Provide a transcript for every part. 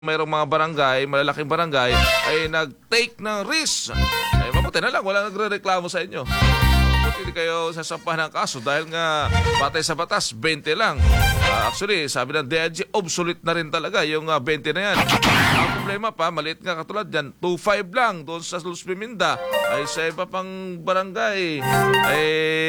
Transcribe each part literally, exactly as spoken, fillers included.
mayroong mga barangay, malalaking barangay, ay nag-take ng risk. Ay mabuti na lang, wala nagre-reklamo sa inyo. Mabuti hindi kayo sasampahan ng kaso dahil nga batay sa batas, twenty lang. Uh, actually, sabi ng D I G, obsolete na rin talaga yung uh, twenty na yan. Ang problema pa, maliit nga katulad yan, two five lang doon sa Luz Biminda. Ay sa iba pang barangay, ay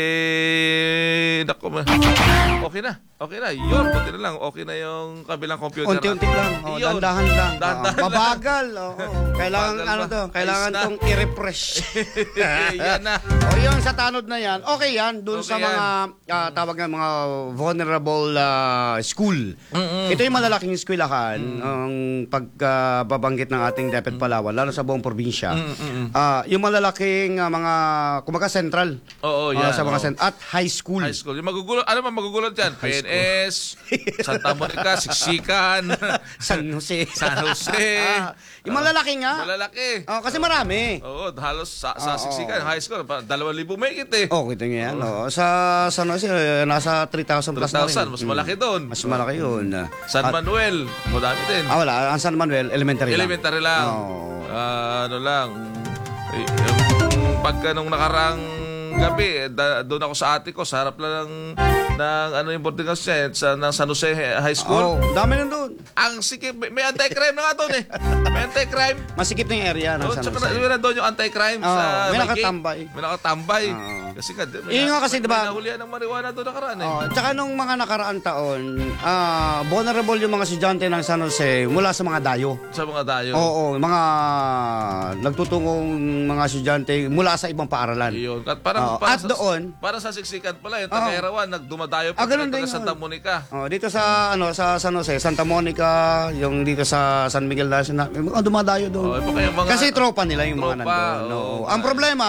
naku, okay na. Okay na, yun, buti na lang. Okay na yung kabilang computer. Unti-unti lang. Oh, dandahan lang. Dandahan oh, mabagal. Oh, oh. Kailangan Mabagal ano ba? to? Kailangan Ayos na. tong i-refresh. Yan na. O yung sa tanod na yan, okay yan. Doon Okay sa mga ah, tawag ng mga vulnerable ah, school. Mm-mm. Ito yung malalaking eskwelahan. Ang pagbabanggit ng ating Deped Palawan, lalo sa buong probinsya. Mm-mm. Ah, yung malalaking ah, mga kumaga central. Oo, Ah, yan. sa mga oo. cent- at high school. High school. Yung magugulo, ano man magugulo dyan? P N S, Santa Monica, Siksikan, San Jose. San Jose. Ah, yung malalaki nga. Malalaki. Oh, kasi marami. Oo, halos sa, sa Oo. Siksikan, high school, pa- dalawang libo may eh. Oh, kita niyo yan. Oh. Sa San Jose, eh, nasa three thousand plus three thousand, na rin. mas malaki doon. Mas malaki yun. San At- Manuel, madami din. Ah, wala. Ang San Manuel, elementary, Elementary lang. Oo. Ah, ano lang. Eh, yung pagka nung nakarang gabi, eh, da, doon ako sa ate ko, sa harap lang ng, ng ano yung boarding house niya, sa, ng San Jose High School. Oh, dami nun doon. Ang sikip, may, may anti-crime na nga doon eh. May anti-crime. Masikip na yung area ng Oh, San tsaka Jose. na, na doon yung anti-crime Oo, sa may gate. nakatambay. May nakatambay. Oo. Kasi nga, may, Yun nga kasi, may, diba- may nahulihan ng marijuana doon nakaraan eh. Oh, tsaka nung mga nakaraang taon, ah, vulnerable yung mga estudyante ng San Jose mula sa mga dayo. Sa mga dayo. Oo, mga nagtutungong mga estudyante mula sa ibang paaralan. Yun. At parang, Oo, parang at sa, doon, Parang sa siksikan pala, yung taga-Erawan, nagdumadayo pa Ah, ganun taga din yun. Santa Monica. oh, dito sa ano sa San Jose, Santa Monica, yung dito sa San Miguel National, yung mga dumadayo doon. Oh, iba kaya mga- Kasi tropa nila yung mga Tropa, nandoon. oo. Oo. Ang problema,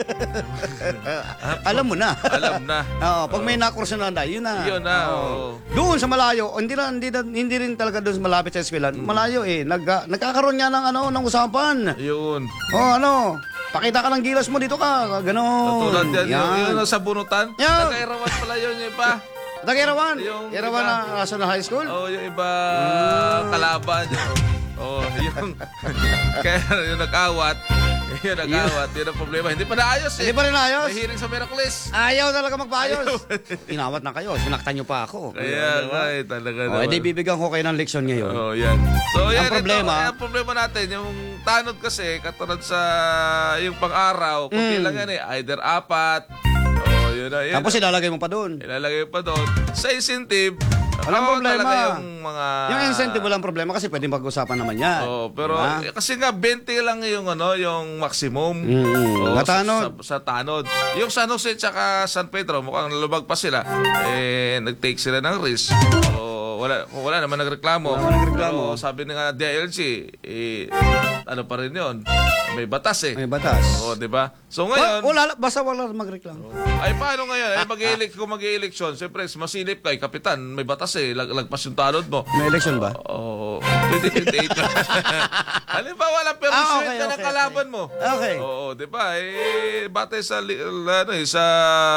alam mo na. Alam na. Oo, pag may nakurso na yun na. Yun na, Oo. oo. Doon sa malayo, hindi na, hindi, na- hindi rin talaga doon sa malapit sa eskwela. Malayo eh. Nag, nagkakaroon nga ng ano ng usapan. Yun. Oh, ano? Pakita ka ng gilas mo dito ka. Ganon. Tulad yan, yung, Yan. yung sa bunutan. Yan. Taga-Erawan pala yun, yung iba. Taga-Erawan. Yung Erawan iba. na National High School. Oh, yung iba kalaban. Yung, oh, yung, kaya yung nag-awat. Yung nag-awat, yun ang problema. Hindi pa naayos eh. Hindi pa rin ayos. May hearing sa Miracles. Ayaw talaga magpaayos. Inawat na kayo. Sinaktan nyo pa ako. Kaya nga eh, talaga Oh, naman. edi bibigyan ko kayo ng leksyon ngayon. Oh, yan. So, yan. Ang problema- Ito, ang problema natin, yung tanod kasi, katulad sa yung pang-araw, kunti Mm. lang yan eh. Either apat. Oh, yun na. Yun Tapos na. ilalagay mo pa doon. Ilalagay pa doon. Sa incentive, Walang ako problema. talaga yung mga... Yung incentive walang problema kasi pwedeng pag-usapan naman yan. Oh, pero Diba? eh, kasi nga twenty lang yung ano, yung maximum. Mm, Oh, na sa, tanod. sa, sa tanod. Yung San Jose tsaka San Pedro, mukhang nalubag pa sila. Eh, nag-take sila ng risk. Oh, wala, wala naman nagreklamo. Wala naman nagreklamo. Pero sabi nga D I L G, eh, ano pa rin yun? May batas eh. May batas. Oh, di ba? So Wa- ngayon, wala, basta wala magreklamo. ay paano ngayon? Ay mag-elect kung mag-election, siyempre masilip ka, eh, kapitan, may batas eh, lag lagpas yung tanod mo. May election ba? Oo. twenty twenty-eight na. Halimbawa, walang permission Ah, okay, ka ng okay, kalaban mo. Okay. Oo, di ba? Eh, batay sa, li- ano, eh, sa,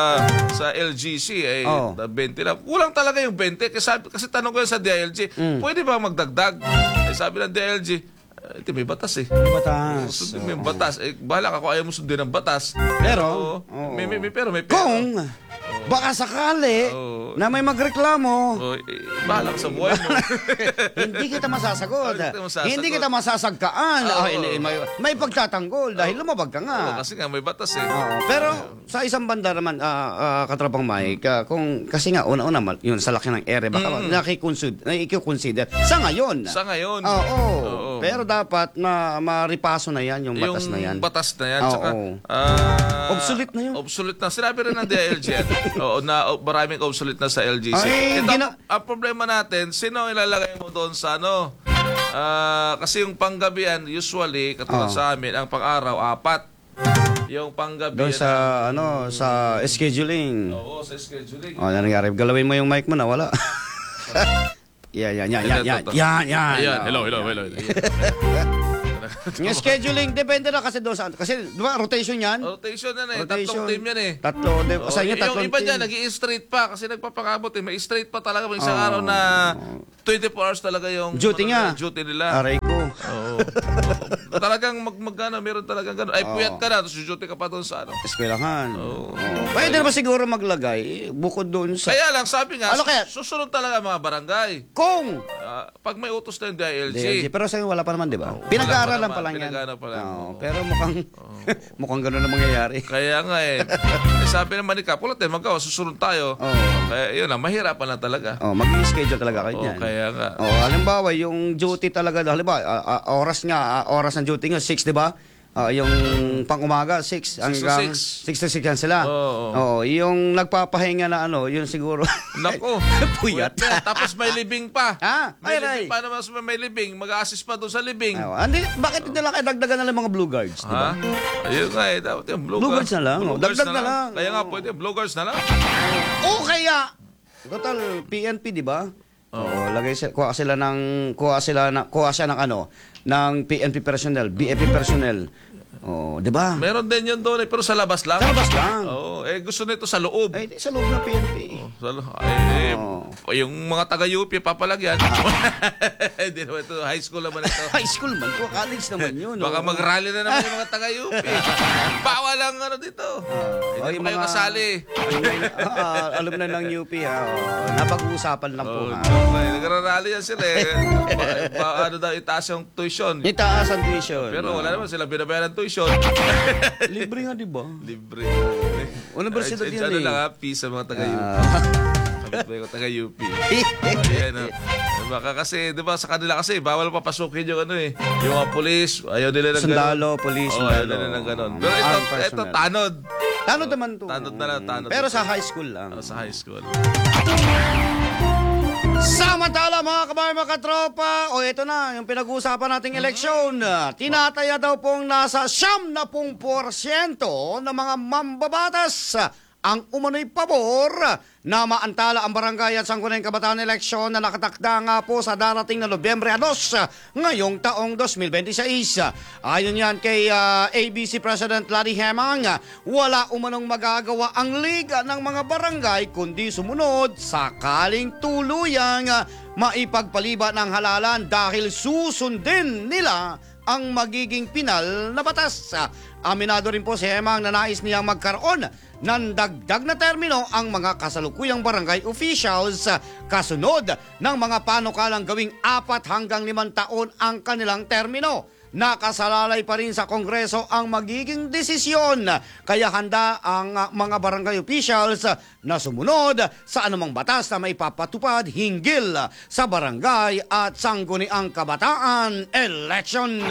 sa L G C, eh, Oo. twenty lang. Kulang talaga yung twenty. Kasi, sabi- kasi tanong ko yun sa D I L G, Mm. pwede ba magdagdag? Eh, sabi ng D I L G, eh, di, may batas eh. May batas. Sundin mo yung batas. Eh, bahala ka kung ayaw mo sundin ang batas. Pero, oo. may, may, may, pero may pero. Kung baka sakali Oo. na may magreklamo, Oh, eh, bahala ka sa buhay mo. hindi kita masasagot. Hindi kita masasagot. Hindi kita masasagkaan. Oo. Ah, hindi, may, may pagtatanggol dahil lumabag ka Oo, nga. kasi nga may batas eh. Oo. Pero sa isang banda naman, ah, ah, katrapang Mike, ah, kung, kasi nga, una-una, mal- yun, sa laki ng ere, baka Mm. nakikonsider, nakikonsider. Sa ngayon. Sa ngayon. Oo. Oo. Pero dapat na maripaso na yan, yung batas yung na yan. batas na yan. Oo. Tsaka, ah, Obsolete na yun. Obsolete na. Sinabi rin ng D I L G yan. Oo, na oh, maraming obsolete na sa L G C. Ay, Ito, gina- ang problema natin, sino ilalagay mo doon sa ano? Ah, kasi yung panggabihan, usually, katulad Oo. sa amin, ang pang-araw, apat. Yung panggabi. Doon sa, ano, sa scheduling. Oo, sa scheduling. O, ano nangyari? Galawin mo yung mic mo na, wala. Yan, yan, yan, yan, yan, yan, yan. Ayan, hello, hello, hello. Yung scheduling, depende na kasi doon sa... Kasi, di ba, rotation yan? Rotation yan eh. Rotation. Tatlong team yan eh. Tatlo. Di, Oh, sa inyo, yung tatlong iba team. dyan, nag-i-straight pa kasi nagpapakabot eh. May straight pa talaga. May isang Oh. araw na twenty-four hours talaga yung Duty ano, nga. duty nila. Aray ko. Oo. Talagang mag, mag ano, meron talagang gano'n. Ay, puyat ka na, tapos duty ka pa doon sa ano. Eskwelahan. Oo. Oh. Pwede naman siguro maglagay, bukod doon sa... Kaya lang, sabi nga, Ano kaya? susunod talaga mga barangay. Kung! Ah, pag may utos na yung D I L G. D L G. Pero sa inyo, wala pa naman, di ba? Oo, Pinag-aaralan wala pa lang yan. Pinag-aaralan pa lang. Oo, Oo. pero mukhang, mukhang gano'n na mangyayari. Kaya nga eh. eh sabi naman ni Kap, wala tayo magawa, susunod tayo. Oo. Kaya yun lang, mahirapan lang talaga. Oh, mag-schedule talaga kayo Oo, niyan. kaya nga. Oh, halimbawa, yung duty talaga, halimbawa, ah, ah, oras nga, ah, oras ng duty nga, six, di ba? Ah, yung pang-umaga, six to hanggang six. six to six yan sila. Oo. Oo, yung nagpapahinga na ano, yun siguro. Nako. Puyat. Puyat. Tapos may libing pa. Ah, ay, May ay. libing pa naman sa may libing. Mag-assist pa doon sa libing. Oh, andi, bakit hindi lang kayo dagdagan na lang mga blue guards, di ba? Ha? Ayun nga eh. Dapat yung blue, Blue guards. guards na lang, Blue oh. guards Dagdag na lang. Kaya nga Oo. pwede, blue guards na lang. O kaya, total P N P, di ba? Oo, lagay sila, kuha sila ng kuha sila na kuha siya ng ano, ng P N P personnel, B F P personnel. Oh, di ba? Meron din yun doon eh, pero sa labas lang. Sa labas lang. Oo, eh gusto nito sa loob. Ay, di, sa loob ng P N P. Sa lo- eh, eh, Oo. yung mga taga-U P papalagyan. Hindi naman ito, high school naman ito. High school man, kuha college naman yun. Baka oh. mag-rally na naman yung mga taga-U P. Bawal ang ano dito. Oh, Hindi yung mo kayo mga- kasali. Ah, alam na ng U P ha. Oh, napag-uusapan lang po Oh, ha. okay. Nagrarally yan sila eh. ba, ba, ano daw, itaas yung tuition. Itaas ang tuition. Pero wala naman sila binabayaran ng tuition. Libre nga, di ba? Libre. Universidad Ay, yan ano eh. lang ha, peace sa mga taga-U P. Ah. Sabi ko yung taga-U P. Ayan o. Baka kasi, di ba, sa kanila kasi, bawal papasukin yung ano eh. Yung mga polis, ayaw nila ng Sundalo, ganon. police, Oo, ayaw sundalo. nila ng ganon. Pero ito, Armed ito, personnel. tanod. Tanod naman to. Tanod na lang, tanod. Pero sa high school lang. Oh, sa high school. Samantala mga kabayan, mga katropa, o ito na, yung pinag-uusapan nating eleksyon. Tinataya daw pong nasa siyam na pong porsyento ng mga mambabatas ang umano'y pabor na maantala ang barangay at Sangguniang Kabataan eleksyon na nakatakda nga po sa darating na Nobyembre dos ngayong taong twenty twenty-six. Ayon yan kay uh, A B C President Larry Hemang, wala umanong magagawa ang liga ng mga barangay kundi sumunod sakaling tuluyang uh, maipagpaliba ng halalan dahil susundin nila ang magiging pinal na batas. Aminado rin po si Hemang na nais niyang magkaroon ng dagdag na termino ang mga kasalukuyang barangay officials kasunod ng mga panukalang gawing apat hanggang limang taon ang kanilang termino. Nakasalalay pa rin sa Kongreso ang magiging desisyon, kaya handa ang uh, mga barangay officials na sumunod sa anumang batas na may papatupad hinggil sa barangay at Sangguniang Kabataan election.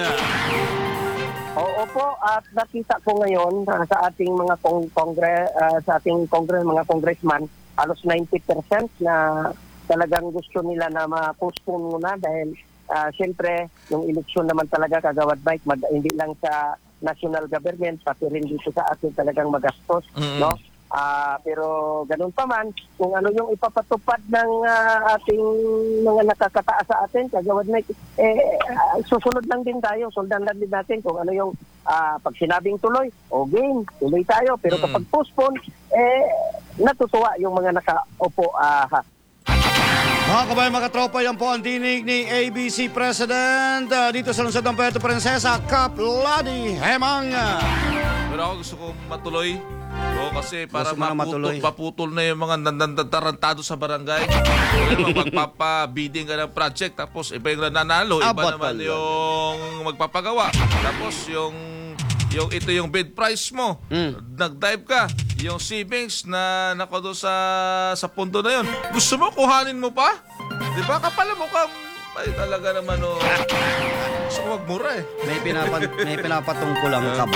Oo po, at nakita ko ngayon uh, sa ating mga kong kongre uh, sa ating kongre mga congressman, halos ninety percent na talagang gusto nila na ma-postpone muna dahil uh, siyempre yung eleksyon naman talaga kagawad Mike, mag, hindi lang sa national government pati rin dito sa atin talagang magastos, Mm-hmm. no? Ah, pero ganun pa man, kung ano yung ipapatupad ng ah, ating mga nakakataas sa atin, kagawad na, eh, ah, susunod lang din tayo, sundan lang din natin kung ano yung ah, pag sinabing tuloy, o game, tuloy tayo. Pero Mm. kapag postpone, eh, natutuwa yung mga nakaupo. Ah, ha. Mga kabayan, mga tropa, yan po ang dinig ni A B C President uh, dito sa lungsod ng Puerto Princesa, Kap Ladi Hemang. Pero ako gusto kong matuloy. Oo, kasi para Gusto mo na maputol, matuloy. maputol na yung mga nandantarantado sa barangay. Kaya magpapa-bidding ka ng project, tapos iba yung nananalo, iba Abat naman pala. yung magpapagawa. Tapos yung yung ito yung bid price mo. Mm. Nag-dive ka. Yung savings na nako doon sa sa pundo na yun. Gusto mo kuhanin mo pa? 'Di ba? Kapala mo ka ay talaga naman oh. Gusto ko magmura eh. May, pinapat, may pinapatungkulang kap.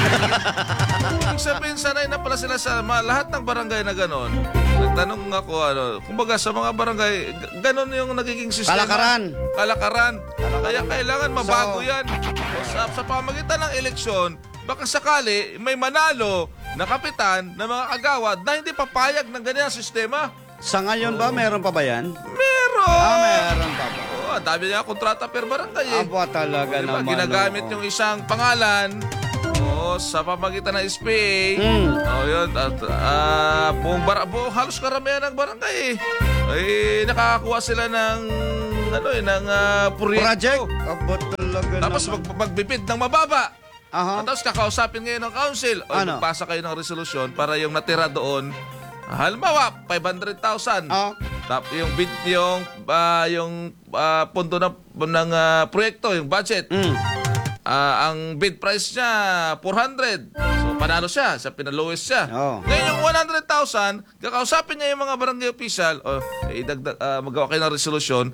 Ibig sabihin, sanay na pala sila sa mga, lahat ng barangay na gano'n. Nagtanong ako, ano, kumbaga sa mga barangay, g- gano'n yung nagiging sistema. Kalakaran. Kalakaran. Kaya kailangan mabago So- yan. O sa, sa pamagitan ng eleksyon, baka sakali may manalo na kapitan na mga kagawad na hindi papayag ng ganyan sistema. Sa ngayon ba, meron pa ba yan? Meron! Ah, meron pa ba? Oh, ang dami niya kontrata per barangay eh. Aba talaga Diba, naman. ginagamit oo. yung isang pangalan o sa pamagitan ng S P A. Mm. Oh, yun. At ah, buong, bar- buong halos karamihan ng barangay eh. Ay nakakakuha sila ng ano eh, ng ah, proyekto. Project. Aba talaga Tapos naman. mag- magbibid ng mababa. Aha. At tapos kakausapin ngayon ng council. O, Ano? magpasa kayo ng resolusyon para yung natira doon, halimbawa, five hundred thousand. Ah. Tap yung bid yung ah, yung ah, pondo ng ng ah, proyekto, yung budget. Mm. Ah, ang bid price niya four hundred. So panalo siya, sa pinalowest siya. Oo. Ngayon yung one hundred thousand, kakausapin niya yung mga barangay official, o eh, idagdag ah, magawa kayo ng resolusyon,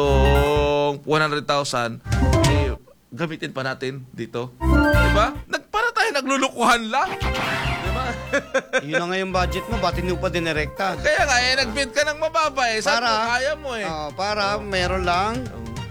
yung one hundred thousand eh, gamitin pa natin dito. 'Di ba? Nagpara tayo naglulukuhan lang. 'Di ba? Yun na nga yung budget mo, ba't hindi mo pa dinirekta? Kaya nga eh nagbid ka ng mababa eh. Sabi Para- mo, kaya mo eh. Oo, para meron lang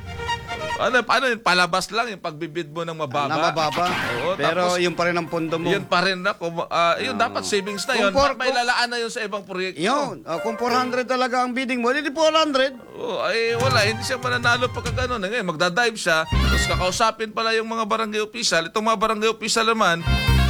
Ano, ano yun? Palabas lang yung pagbibid mo ng mababa. na mababa. Oo, Pero tapos- yun pa rin ang pondo mo. Yun pa rin na. Kung, ah, yun dapat savings na yun. Kung for- May kung- lalaan na yun sa ibang proyekto. Yun. Oh, kung four hundred talaga ang bidding mo, hindi four hundred. Oh, ay wala, hindi siya mananalo pagka gano'n. Ngayon, magdadive siya, tapos kakausapin pala yung mga barangay official. Itong mga barangay official naman,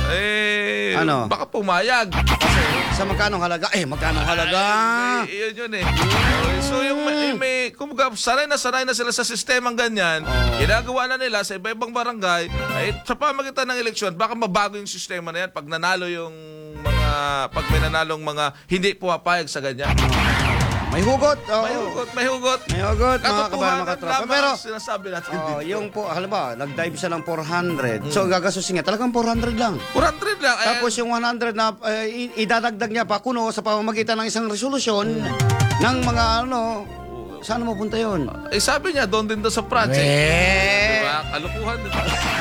eh, Ano? baka pumayag. Kasi sa magkano halaga? Eh, magkano halaga? Ay, yun yun eh. Okay, so yung may, may kumbaga, sanay na sanay na sila sa sistemang ganyan, ginagawa na nila sa iba-ibang barangay, ay sa pamagitan ng eleksyon, baka mabago yung sistema na yan pag nanalo yung mga, pag may nanalong mga hindi pumapayag sa ganyan. May hugot. Oo. May hugot, may hugot. May hugot, mga kabayan, Katotohanan mga katropa. lamang Pero, ang sinasabi natin oh, dito. yung po, halimbawa, nag-dive siya ng four hundred. So, gagastusin niya. Talagang four hundred lang. four hundred lang. Ayan. Tapos yung one hundred na eh, i- idadagdag niya pa kuno sa pamamagitan ng isang resolusyon ng mga ano, saan mo punta yun? eh, sabi niya, doon din doon sa project. Eh, Diba? Kalukuhan, diba?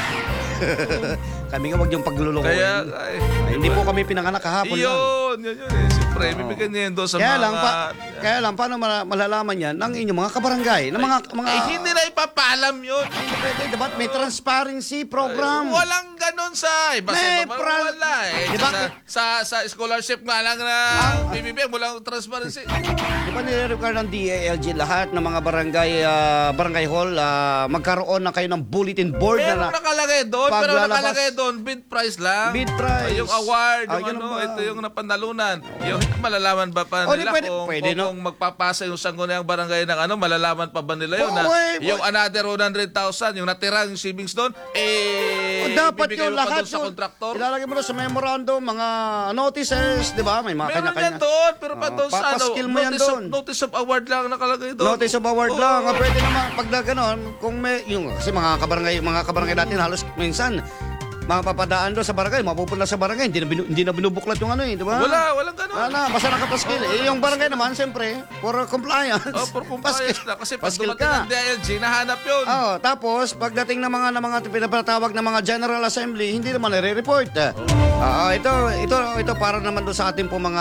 kami nga wag yung paglulukuhin. Kaya, ay, Ay, hindi po kami pinanganak kahapon lang. yun, yun, yun. Eh. Siyempre, bibigyan niya yun doon sa Kaya mga... lang, pa, kaya lang, paano mala- malalaman yan ng inyong mga kabarangay? Ng mga, mga, Eh, hindi na ipapaalam yun. hindi pwede, dapat may transparency program. Walang ganun sa iba. Sa May iba, pra- wala eh. Diba? Sa, sa, sa scholarship nga lang na B B B, walang transparency. Di ba nire-require ng D A L G lahat ng mga barangay ah, barangay hall ah, magkaroon na kayo ng bulletin board Pero na, na nakalagay doon, pero Paglalabas- nakalagay doon, bid price lang. Bid price. Ay, yung award, Ah, yung yun ano, ba? ito yung napanalunan. Yung malalaman ba pa O, di nila pwede- kung, pwede, kung, no? kung magpapasa yung sangguniang barangay ng ano, malalaman pa ba nila yun? Oo, na, eh, yung another one hundred thousand, yung natira yung savings doon, eh, O, dapat ibibigay yung mo pa lahat doon sa yun. kontraktor. Ilalagay mo doon sa memorandum, mga notices, di ba? May mga Meron kanya-kanya. yan doon, pero pa Oo, doon sa ano, papaskill mo yan notice, doon. of, notice of award lang nakalagay doon. Notice of award Oo. lang. Ah, pwede naman, pag na gano'n, kung may, yung, kasi mga kabarangay, mga kabarangay natin, halos minsan, mga papadaan doon sa barangay, mapupunta sa barangay, hindi na, binu, hindi na binubuklat yung ano eh, di ba? Wala, walang ganun. Wala na, basta nakapaskil. Eh, yung barangay naman, siyempre, for compliance. Oh, for compliance na. Kasi pag Paskil dumating ka. ng D I L G, nahanap yun. Oh, tapos pagdating ng mga ng mga pinapatawag ng mga General Assembly, hindi naman nire-report. Ah, ito ito ito para naman do sa ating po mga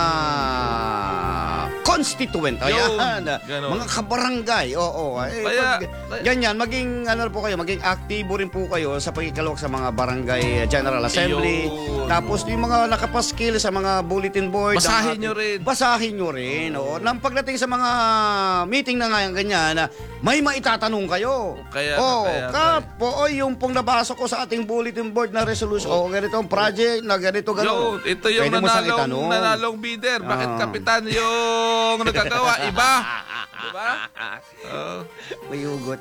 constituent. Yun, Ayan. ganon. Mga kabarangay. Oo. Eh, Kaya- pag, kaya- ganyan, maging ano po kayo, maging aktibo rin po kayo sa pagkikalok sa mga barangay General Assembly. Yun. Tapos yung mga nakapaskil sa mga bulletin board. Basahin ng nyo ating- rin. Basahin nyo rin. Oo. Nang pagdating sa mga meeting na ngayon ganyan, na may maitatanong kayo. Kaya- Oo, kaya- kap, po, o yung pong nabasa ko sa ating bulletin board na resolution, o ganito ang project, na ganito, Yo, gano'n. ito yung Pwede mo siyang nanalong, itanong. nanalong bidder. Bakit Ah. kapitan yung nagkagawa? Iba. Diba? Oo. May hugot.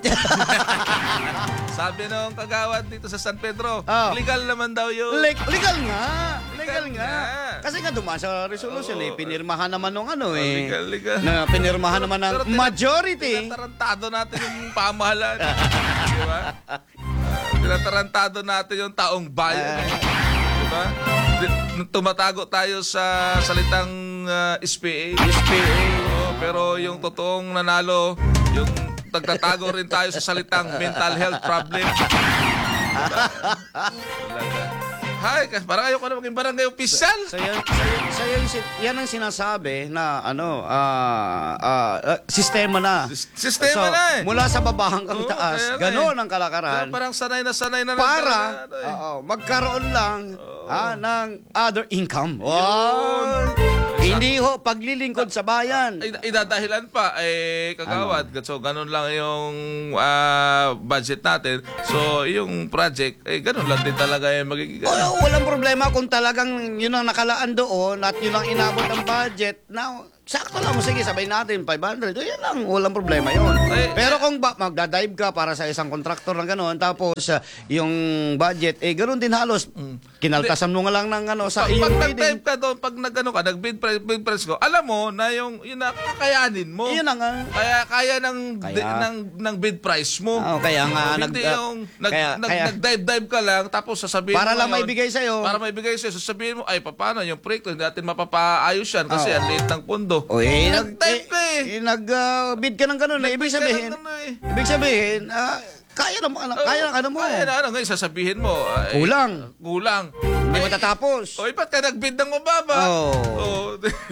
Sabi nung kagawad dito sa San Pedro, Ah. legal naman daw yun. Le- legal nga. Legal Legal nga. nga. Kasi nga dumaan sa resolution Oo. eh. Pinirmahan naman nung ano Oh, eh. legal, legal. Na pinirmahan naman ng Pero tina- majority. Tinatarantado natin yung pamahalaan. Diba? Uh, tinatarantado natin yung taong bayan. Diba? Di- nung tumatago tayo sa salitang uh, S P A. S P A. Oo, pero yung totoong nanalo, yung nagtatago rin tayo sa salitang mental health problem. Diba? Talaga. Hay, kasi parang ayoko na maging barangay official. So yan, so yan, so yan, si- yan ang sinasabi na ano, ah ah, ah, sistema na. Sis- sistema So, na eh. Mula sa baba hanggang Oo, taas, kaya nga gano'n eh. ang kalakaran. Kaya parang sanay na sanay na Para ano eh. oo, magkaroon lang ah, ng other income. Wow. Hindi ho, paglilingkod sa bayan. Ay, idadahilan pa, eh, kagawad. So, ganun lang yung ah, budget natin. So, yung project, eh, ganun lang din talaga yung magiging. Wala, walang problema kung talagang yun ang nakalaan doon at yun ang inabot ang budget. Now, sakto lang, sige, sabay natin, five hundred. Yan lang, walang problema yun. Eh, Pero kung ba, magdadive ka para sa isang kontraktor ng gano'n, tapos uh, yung budget, eh, gano'n din halos. Kinaltasan mo nga lang ng ano, sa Pag, iyong pag bidding. nag-type ka doon, pag nag-ano ka, nag-bid price, bid price ko, alam mo na yung, yun na, kakayanin mo. Yun na nga. Kaya, kaya ng, Kaya- di- ng, ng bid price mo. Oo, kaya nga, nag- Hindi uh, yung, nag, kaya- nag, kaya- nag-dive-dive ka lang, tapos sasabihin Para mo lang ngayon, maibigay sa'yo. Para maibigay sa'yo. Sasabihin mo, ay, paano, yung proyekto, hindi natin mapapaayos yan kasi Oo. ang liit ng pundo. O eh, nag, Nag-type ka eh. eh, nag-bid ka ng gano'n. Eh, ibig Nag-bid ka ng sabihin, ano eh. ibig sabihin, ah, kaya na, ano, kaya na, ano mo. Kaya na, ano, ngayon sasabihin mo. ay, Kulang. Kulang. Hindi Ay, matatapos. O, ba't ka nag-bid ng mababa? Oo. Oo.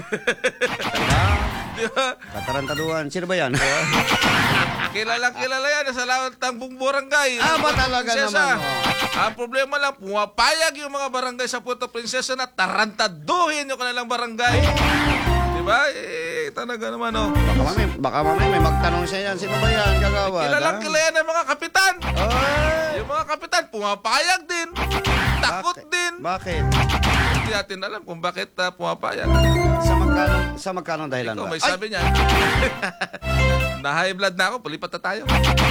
Di ba? Katarantaduhan. Sino ba yan? Kilalang kilala yan sa lahat ng buong barangay. Ah, ba talaga Prinsesa. naman, oh. Ang problema lang, pumapayag yung mga barangay sa Puerto Princesa na tarantaduhin yung kanilang barangay. Di ba? Eh, talaga naman, oh. Baka mamay, baka mamay may magtanong siya yan. Sino ba yan, kagawad? Kilalang ha? kilala yan ng mga kapitan. Ay, Yung mga kapitan, pumapayag din. Takot bakit? din. Bakit? Hindi natin alam kung bakit uh, pumapayag. Sa magkano, sa magkano dahilan Ikaw, ba? may Ay, sabi niya. Na-high blood na ako, palipat na tayo.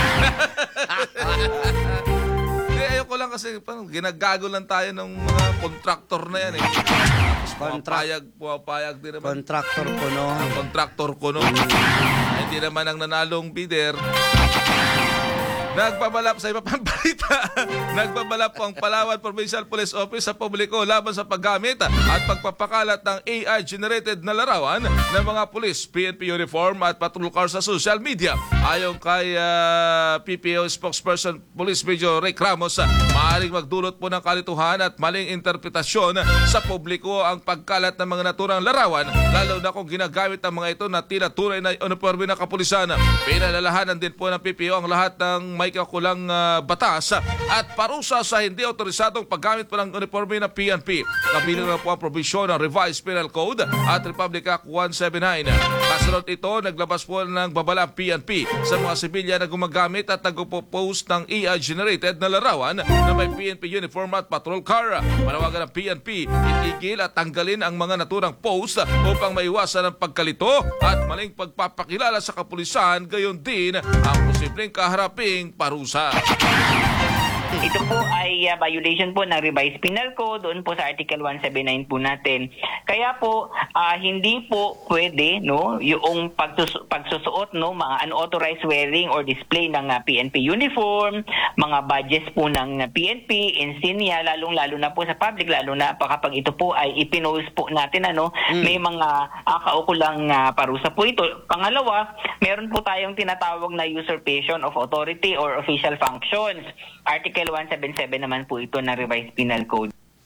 Hindi, ayoko lang kasi parang ginagago lang tayo ng mga contractor na yan eh. Tapos pumapayag, pumapayag din naman. contractor ko, no? Ang contractor ko no. Hindi naman ang nanalong bidder. Nagbabalap sa iba pang balita. Nagbabalap po ang Palawan Provincial Police Office sa publiko laban sa paggamit at pagpapakalat ng A I-generated na larawan ng mga pulis, P N P uniform at patrol car sa social media. Ayon kay uh, P P O spokesperson Police Major Rick Ramos, maaaring magdulot po ng kalituhan at maling interpretasyon sa publiko ang pagkalat ng mga naturang larawan, lalo na kung ginagamit ang mga ito na tila tunay na uniforme ng kapulisan. Pinalalahanan din po ng P P O ang lahat ng may kakulang uh, batas at parusa sa hindi otorisadong paggamit po ng uniforme ng P N P. Kabilang na po ang provision ng Revised Penal Code at Republic Act one seventy-nine. Kasunod ito, naglabas po ng babala ang P N P sa mga sibilya na gumagamit at nagpo-post ng A I-generated na larawan na may P N P uniform at patrol car. Panawagan ng P N P, itigil at tanggalin ang mga naturang post upang maiwasan ang pagkalito at maling pagpapakilala sa kapulisan, gayon din ang posibleng kaharaping parusa. Ito po ay uh, violation po ng Revised Penal Code doon po sa Article one seventy-nine po natin. Kaya po uh, hindi po pwede no yung pagsus- pagsusuot no mga unauthorized wearing or display ng uh, P N P uniform, mga badges po ng uh, P N P, insignia, lalong-lalo na po sa public, lalo na pa kapag ito po ay ipinost po natin ano, mm. may mga uh, kaukulang uh, parusa po ito. Pangalawa, meron po tayong tinatawag na usurpation of authority or official functions. Article one seventy-seven naman po ito na Revised Penal Code.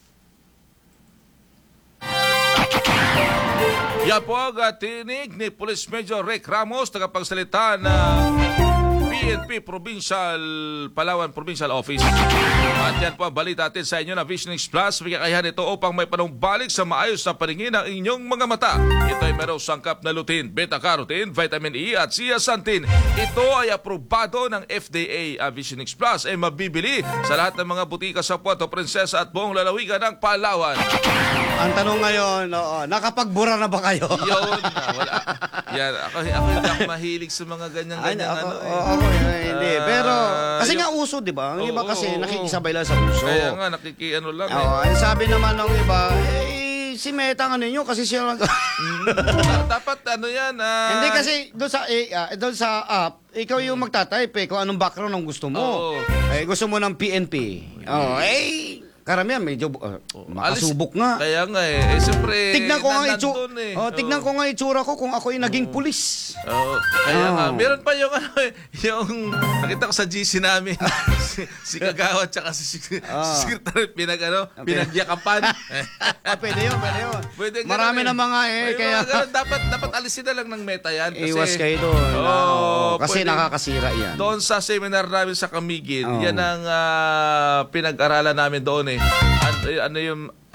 Yan po ang uh, tinig ni Police Major Rick Ramos, tagapagsalita ng P N P Provincial, Palawan Provincial Office. At yan po ang balita natin sa inyo na Vision X Plus. Bigyan ito upang may panumbalik sa maayos na paningin ng inyong mga mata. Ito ay merong sangkap na lutein, beta-carotene, vitamin E at zeaxanthin. Ito ay aprobado ng F D A. Ang Vision X Plus ay mabibili sa lahat ng mga butika sa Puerto Princesa at buong lalawigan ng Palawan. Ang tanong ngayon, oo, nakapagbura na ba kayo? Yun, ah, wala. Yan, ako, ako hindi ako mahilig sa mga Ay, ganyan-ganyan. ako, ano, eh. oo, ako, eh, hindi. Ah, Pero, kasi yung- nga uso, di ba? Ang iba Oo, kasi oo, nakikisabay lang sa uso. Kaya nga, nakikiano lang eh. Oo, ang sabi naman ng iba, eh, si Meta ang ano nyo kasi siya lang. Da- Dapat ano yan, ah, Hindi kasi doon sa eh, ah, doon sa app, ikaw yung magta-type eh kung anong background ang gusto mo. Oo. Eh gusto mo ng P N P. Oh, eh karamihan medyo uh, makasubok nga. Kaya nga eh, eh siyempre, Tignan ko nga nan- itsura. nandun eh. Oh, tignan Oo. ko nga itsura ko kung ako ay naging pulis. Oo. Kaya Oo. nga, meron pa yung ano eh, yung nakita ko sa G C namin, si, si Kagawa tsaka si, si, Oo. si Secretary pinag ano, Okay. pinagyakapan. Ah, pwede yun, pwede yun. Pwede ganun Marami eh. na mga eh, May kaya mga ganun. dapat dapat alisin na lang ng meta yan kasi iwas kayo doon. Oo, Oo, kasi pwede. nakakasira yan. Doon sa seminar namin sa Camiguin, Oo. yan ang ah, pinag-aralan namin doon eh. Ano, ano yung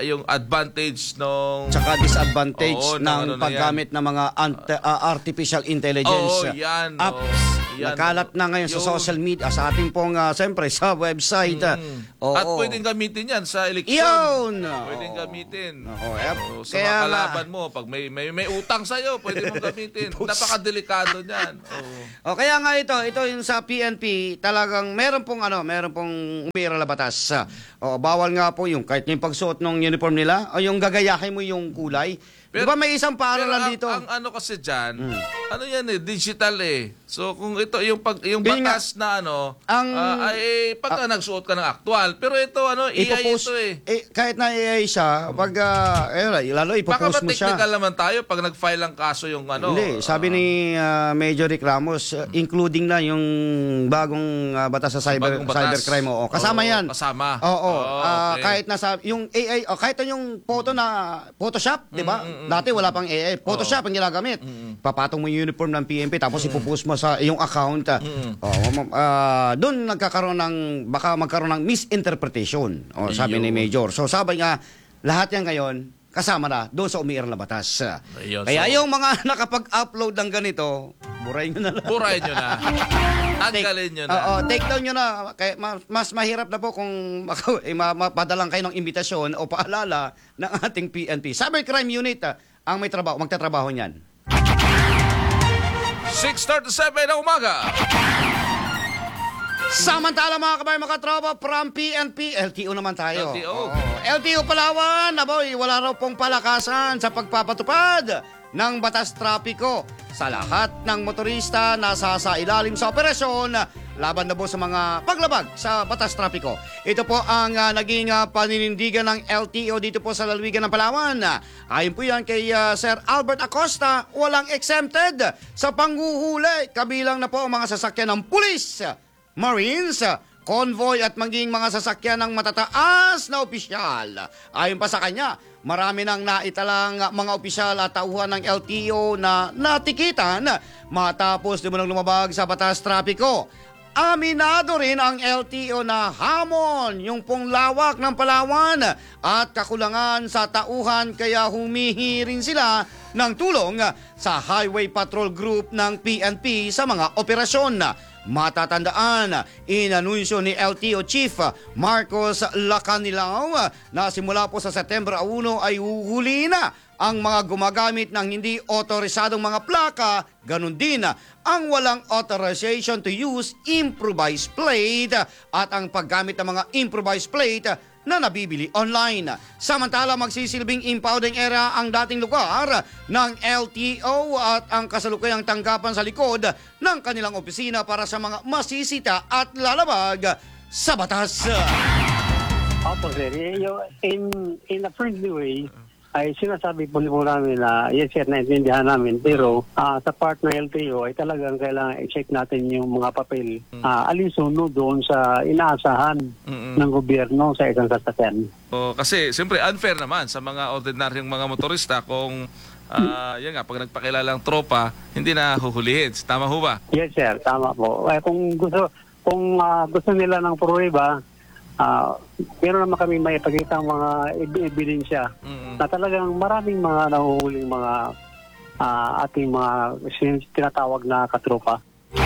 yung advantage nung Tsaka disadvantage Oo, ng ng ano na paggamit ng mga ant- uh, artificial intelligence Oo, yan, apps. oo. Yan, Nakalat na ngayon sa yung- social media, sa ating pong, uh, siyempre, sa website. uh, Mm. oo. At pwedeng gamitin yan sa eleksyon. Yun! Pwedeng gamitin. Oo, eh, Oo, sa kaya mga nga- kalaban mo, pag may may, may utang sa'yo, pwede mong gamitin. Napakadelikado niyan. Oo. O kaya nga ito, ito yung sa P N P, talagang meron pong ano, meron pong umira na batas. O bawal nga po yung kahit yung pagsuot ng uniform nila o yung gagayahin mo yung kulay. Di ba may isang Pero paaralan ang, dito? ang ano kasi dyan, ano yan eh, digital eh. So kung ito yung pag yung Yun nga. batas na ano, Ang- ah, ay pagka nagsuot ka ng aktual. Pero ito ano, A I Ipopost- ito eh. eh, kahit na A I siya, pag, uh, eh, lalo Baka ipopost ba mo siya. technical naman tayo pag nag-file ang kaso yung ano? Hindi, sabi ah, ni uh, Major Rick Ramos, uh, including na yung bagong uh, batas sa cyber bagong batas. cybercrime. Oo, kasama Oo, yan. Kasama. Oo, Oh, ah, okay. kahit nasa yung A I, oh, kahit yung photo na Photoshop, 'di ba? Mm, Dati wala pang A I, Photoshop ang ginagamit. Papatong mo yung uniform ng P N P tapos ipopost mo sa iyong account. ah. Oh, ma- ah, doon nagkakaroon ng baka magkaroon ng misinterpretation. Oh, sabi ni Ayun. Major. So sabi nga lahat yan ngayon kasama na doon sa umiiral na batas. Ayun, Kaya so- yung mga nakapag-upload ng ganito, buray nyo na lang. Buray nyo na. Tanggalin nyo na. Oo, take down nyo na. Kaya ma- mas mahirap na po kung maka- eh, ma- mapadalang kayo ng imbitasyon o paalala ng ating P N P. Cybercrime Unit ah, ang may trabaho, magtatrabaho niyan. six thirty-seven na umaga. Samantala mga kabayan, mga tropa, from P N P, L T O naman tayo. L T O. Oo. L T O Palawan, aboy, wala raw pong palakasan sa pagpapatupad ng batas trapiko sa lahat ng motorista na sasailalim sa operasyon laban na po sa mga paglabag sa batas trapiko. Ito po ang ah, naging ah, paninindigan ng L T O dito po sa lalawigan ng Palawan. Ayon po yan kay ah, Sir Albert Acosta, walang exempted sa panghuhuli. Kabilang na po ang mga sasakyan ng pulis, Marines, convoy at maging mga sasakyan ng matataas na opisyal. Ayon pa sa kanya, marami nang naitalang mga opisyal at tauhan ng L T O na natikitan matapos di mo nang lumabag sa batas trapiko. Aminado rin ang L T O na hamon yung pong lawak ng Palawan at kakulangan sa tauhan kaya humihi rin sila ng tulong sa Highway Patrol Group ng P N P sa mga operasyon. Matatandaan, inanunsyo ni L T O Chief Marcos Lacanilao na simula po sa September one ay huhuli na ang mga gumagamit ng hindi otorisadong mga plaka, ganun din ang walang authorization to use improvised plate at ang paggamit ng mga improvised plate na nabibili online. Samantala, magsisilbing impounding area ang dating lugar ng L T O at ang kasalukuyang tanggapan sa likod ng kanilang opisina para sa mga masisita at lalabag sa batas. Opo, sir. Eh, yung- In, in a friendly way, ay sinasabi po po namin na yes sir, naintindihan namin. Pero ah, sa part ng L T O ay talagang kailangan i-check natin yung mga papel. Ah, alinsunod doon sa inaasahan Mm-mm. ng gobyerno sa isang sasakyan. Oh, kasi siyempre unfair naman sa mga ordinaryong mga motorista kung ah, yan nga, pag nagpakilalang tropa, hindi na huhulihin. Tama ho ba? Yes sir, tama po. Eh, kung gusto kung ah, gusto nila ng pruweba, ah, meron naman kami may ipakita ang mga eb- ebidensya Mm-mm. na talagang maraming mga nahuhuling mga ah, ating mga sin- tinatawag na katropa.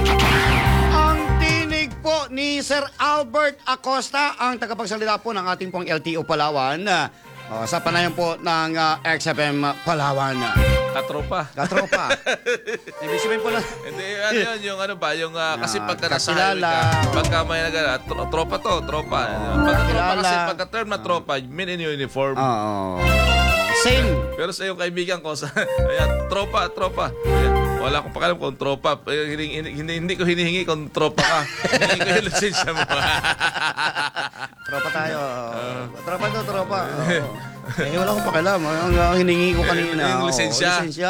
Ang tinig po ni Sir Albert Acosta, ang tagapagsalita po ng ating pong L T O Palawan, uh, sa panayan po ng uh, X F M Palawan. Katropa. Katropa. Ibig sabihin po na, Hindi, ano yun, yung ano ba, yung ah, kasi Ah, pagka nasa kakilala. highway ka, pagka may nag tro- tropa to, tropa. Pagka tropa Kakilala. kasi, pagka term na tropa, men in uniform. oo. Same. Pero sa yung kaibigan ko, sa, ayan, tropa, tropa. Ayan, wala akong pakalam kung tropa. Eh, Hindi, hindi, hindi, hindi ko hinihingi kung tropa ka. Hinihingi ko yung lisensya mo. Tropa tayo. tropa to, tropa. Oo. Eh, wala akong pakialam. Ang ang hiningi ko kanina. Yung oo, lisensya. lisensya.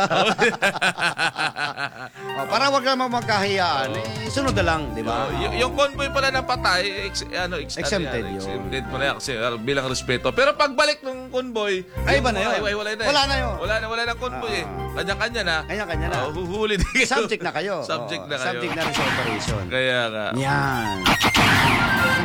Oh, para wag naman magkahiyaan. Eh, sunod na lang, di ba? Oh, y- yung convoy pala ng patay, ex, ano, ex, Exempted ano yan, yun. exempted mo na yan kasi uh, bilang respeto. Pero pagbalik ng convoy, Ay, iba yung- na yun. Ay, ay, wala na eh. Wala na yun. Wala na, wala na convoy eh. Ah. Kanya-kanya na. Kanya-kanya na. Oh, huhuli din kayo. Subject na kayo. Subject Oo, na kayo. Subject na rin sa operation. Kaya nga. Yan.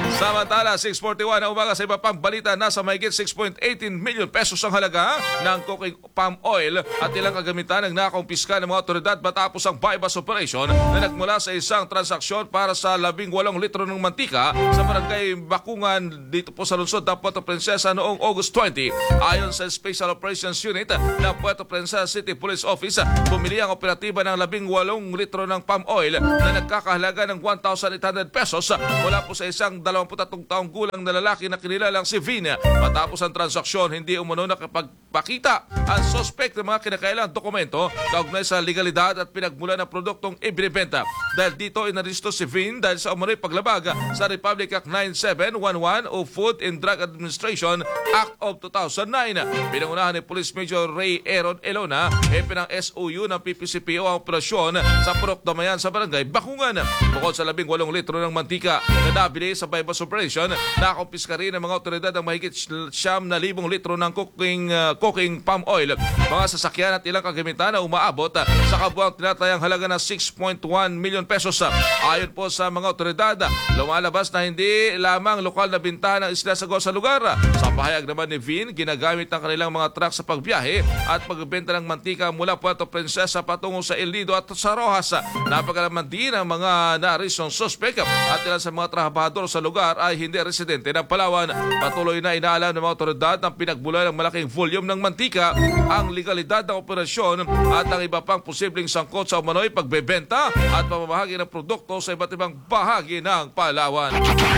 Samantala, six forty-one na umaga sa iba pang balita, nasa mahigit six point one eight million pesos ang halaga ng coking palm oil at ilang kagamitan ang nakumpiska ng mga otoridad matapos ang bypass operation na nagmula sa isang transaksyon para sa labing walong litro ng mantika sa barangay Bakungan dito po sa lungsod ng Puerto Princesa noong August twenty. Ayon sa Special Operations Unit ng Puerto Princesa City Police Office, bumili ang operatiba ng labing walong litro ng palm oil na nagkakahalaga ng one thousand eight hundred pesos mula po sa isang dalawampu't taong gulang na lalaki na kinilalang si Vin. Matapos ang transaksyon, hindi umano nakapagpakita ang suspect ng mga kinakailangang dokumento kaugnay sa legalidad at pinagmula ng produktong ibinibenta. Dahil dito, inaristo si Vin dahil sa umano'y paglabag sa Republic Act ninety-seven eleven o Food and Drug Administration Act of two thousand nine. Pinangunahan ni Police Major Ray Aaron Elona, hepe ng S O U ng P P C P O ang operasyon sa Purok Damayan sa barangay Bakungan. Bukod sa labing walong litro ng mantika na nabili sa bypass operation, nakumpiska rin ng mga otoridad ang mahigit siyam na libong litro ng cooking, uh, cooking palm oil, mga sasakyan at ilang kagamitan na umaabot uh, sa kabuang tinatayang halaga na six point one million pesos. Ayon po sa mga otoridad, lumalabas na hindi lamang lokal na bintahan ang isinasagawa sa lugar. Sa pahayag naman ni Vin, ginagamit ng kanilang mga truck sa pagbiyahe at pagbenta ng mantika mula Puerto Princesa patungo sa El Nido at sa Rojas. Napagalaman din ang mga narisong suspect at ilan sa mga trabahador sa lugar ay hindi residente ng Palawan. Patuloy na inaalam ng mga otoridad ang pinagbulan ng malaking volume ng mantika, ang legalidad ng operasyon at ang iba pang posibleng sangkot sa umano'y pagbebenta at pamamahagi ng produkto sa iba't ibang bahagi ng Palawan.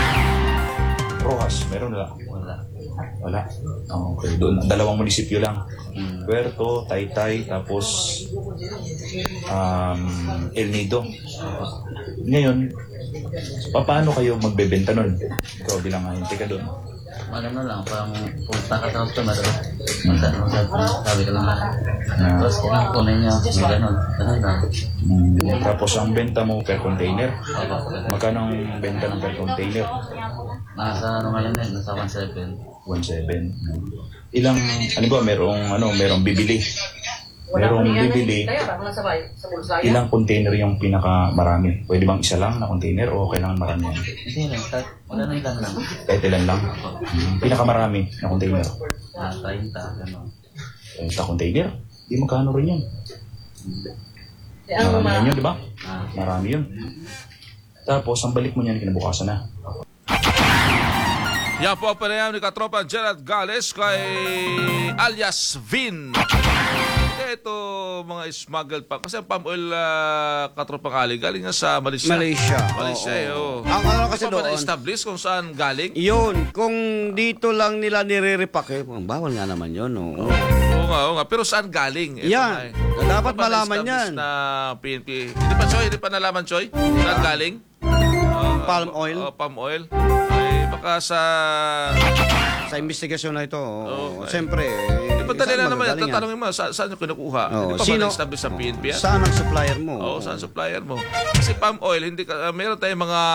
Rojas, meron na. Wala. Wala. Okay, doon. Dalawang munisipyo lang. Puerto, Taytay, tapos um, El Nido. Ngayon, paano kayo magbebenta nun? Ikaw bilang ahente ka doon. Ano na lang, parang punta ka sa customer. Magsabi mo sabi ka lang lang. Tapos kailangan kunin niya. May ganun. Ganun lang. Hmm. Tapos ang benta mo per container. Magkano ang benta ng per container? Nasa ano ngayon eh, nasa one seven. one seven. Ilang, ano ba, merong, ano, merong bibili. Merong bibili. Ilang container yung pinakamarami? Pwede bang isa lang na container o kailangan marami yan? Hindi lang, kahit wala na ilan lang. Kahit ilan lang. Hmm. Pinakamarami na container. Ah, thirty, gano'n. Sa container? Di magkano rin yan. Marami yan yun, di ba? Ah. Marami yun. Tapos, ang balik mo niyan, kinabukasan na. Yan po ang panayam ni Katropa Gerald Gales kay alias Vin. Ito mga smuggled pa. Kasi ang palm oil uh, Katropang Ali galing nga sa Malaysia. Malaysia. Malaysia, eh, Oo. oh. Ang ano kasi Ano pa ba doon- na-establish kung saan galing? Yun, kung dito lang nila nire-repack eh, bawal nga naman yun. Oo. Oo nga, oo nga. Pero saan galing? Ito Yan. nga eh. Dapat Ano ba malaman na-establish yan. Na P N P. Hindi pa, Choy? Hindi pa nalaman, Choy? Saan galing? Uh, Palm oil? Uh, palm oil. Ay, baka sa... Sa investigasyon na ito, Oo, oh, eh. siyempre, eh, Di ba dali na saan naman yan? magagaling yan? Tatanungin mo, sa, saan nyo kinukuha? Oo. Hindi pa Sino- ba na-establish sa P N P yan? Saan ang supplier mo? Oo, saan supplier mo? Kasi palm oil, hindi ka, uh, meron tayong mga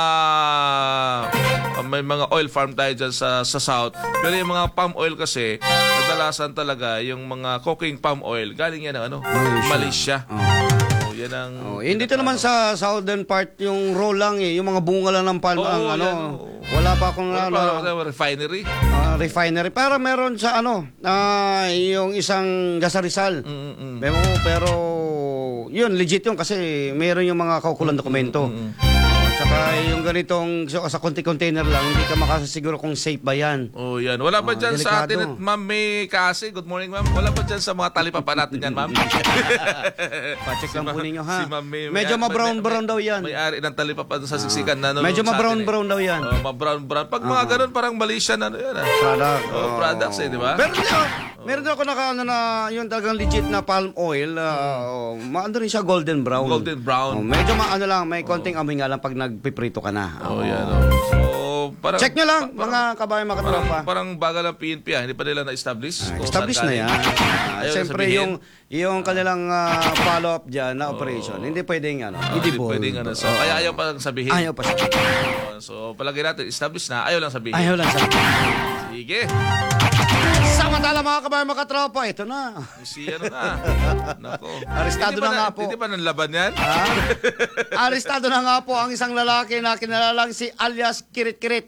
uh, may mga oil farm tayo dyan sa, sa south. Pero yung mga palm oil kasi, kadalasan talaga yung mga cooking palm oil, galing yan ng ano? Malaysia. Oh, yan ang... Oh, eh, dito naman sa southern part yung raw lang eh, yung mga bunga lang ng palma, Oo, ang ano. yan, oo. Wala pa akong Wala ano, pa, refinery. ah, refinery. Para meron sa ano, ah, yung isang Gasarizal. Mm-mm. Pero, pero yun, legit yun kasi meron yung mga kaukulang dokumento. At saka yung ganitong so, sa konti-container lang, hindi ka makasasiguro kung safe ba yan. Oh, yan. Wala ba Ah, dyan sa delikado. atin at Ma'am May Kasi? Good morning, Ma'am. Wala ba dyan sa mga talipapa natin yan, Ma'am? Pa-check lang po ninyo ha. Si Ma'am May. Medyo may- ma-brown-brown may- daw yan. May-ari ng talipapa sa siksikan na nanonood Medyo sa atin, ma-brown-brown eh. daw yan. Oh, ma-brown-brown. Pag mga ganun, parang Malaysian, ano yan, ah. Product. Oh, products eh, di ba? Pero uh, meron din ako naka ano na yun talagang legit na palm oil. Uh, maano rin siya golden brown. Golden brown. Oh, medyo maano lang, may konting amoy nga lang pag nagpiprito ka na. Oh, yan. Oh. So, parang... Check nyo lang, pa- mga kabayan, mga Parang, katropa. parang bagal ang P N P, ah. Hindi pa nila na-establish. Ah, kung Establish saan na yan. galing. Ah, Ayaw Siyempre, sabihin. yung, yung kanilang ah, follow-up dyan na operation, hindi pwedeng ano, Ah, Hindi i-devolve. pwedeng ano. So, kaya ayaw pa lang sabihin. Ayaw pa siya. Oh, so, palagi natin, establish na. Ayaw lang sabihin. Ayaw lang siya. Sige. Samantala mga kabayan, mga katropa, ito na. Si ano na. Nako. Arestado Hindi ba na nga po. Hindi ba nanlaban yan? Ah, arestado na nga po ang isang lalaki na kinalalang si alias Kirit Kirit.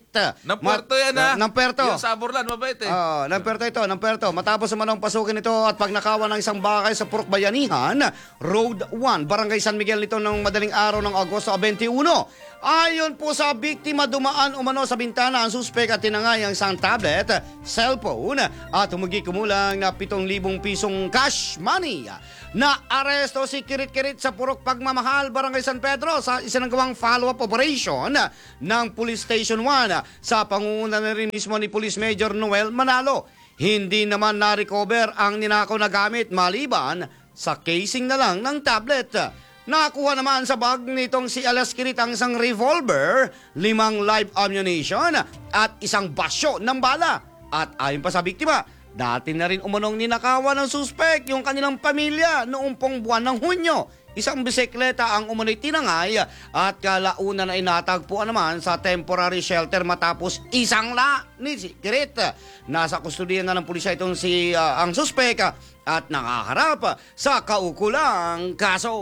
Ng puerto yan, ha? Ng puerto. Yung sa Aburlan, mabait eh. Oo, ng puerto ito, ng puerto. Matapos naman ang pasukin ito at pagnakawan ng isang bakay sa Purok Bayanihan, Road one, Barangay San Miguel nito ng madaling araw ng Agosto twenty-one. Ayon po sa biktima, dumaan umano sa bintana ang suspek at tinangay ang isang tablet, cellphone at humugi kumulang na pitong libong pisong cash money. Na-aresto si Kirit-Kirit sa Purok Pagmamahal, Barangay San Pedro sa isinagawang follow-up operation ng Police Station one sa pangunguna na rin mismo ni Police Major Noel Manalo. Hindi naman na-recover ang ninakaw na gamit maliban sa casing na lang ng tablet. Nakuha naman sa bag nitong si Alas Kirit ang isang revolver, limang live ammunition at isang basyo ng bala. At ayon pa sa biktima, dati na rin umunong ninakawan ng suspek yung kanilang pamilya noong pong buwan ng Hunyo. Isang bisikleta ang umunay tinangay at kalaunan na inatagpuan naman sa temporary shelter matapos isang la ni si Kirit. Nasa kustudiyan na ng pulisya itong si uh, ang suspek at nakaharap sa kaukulang kaso.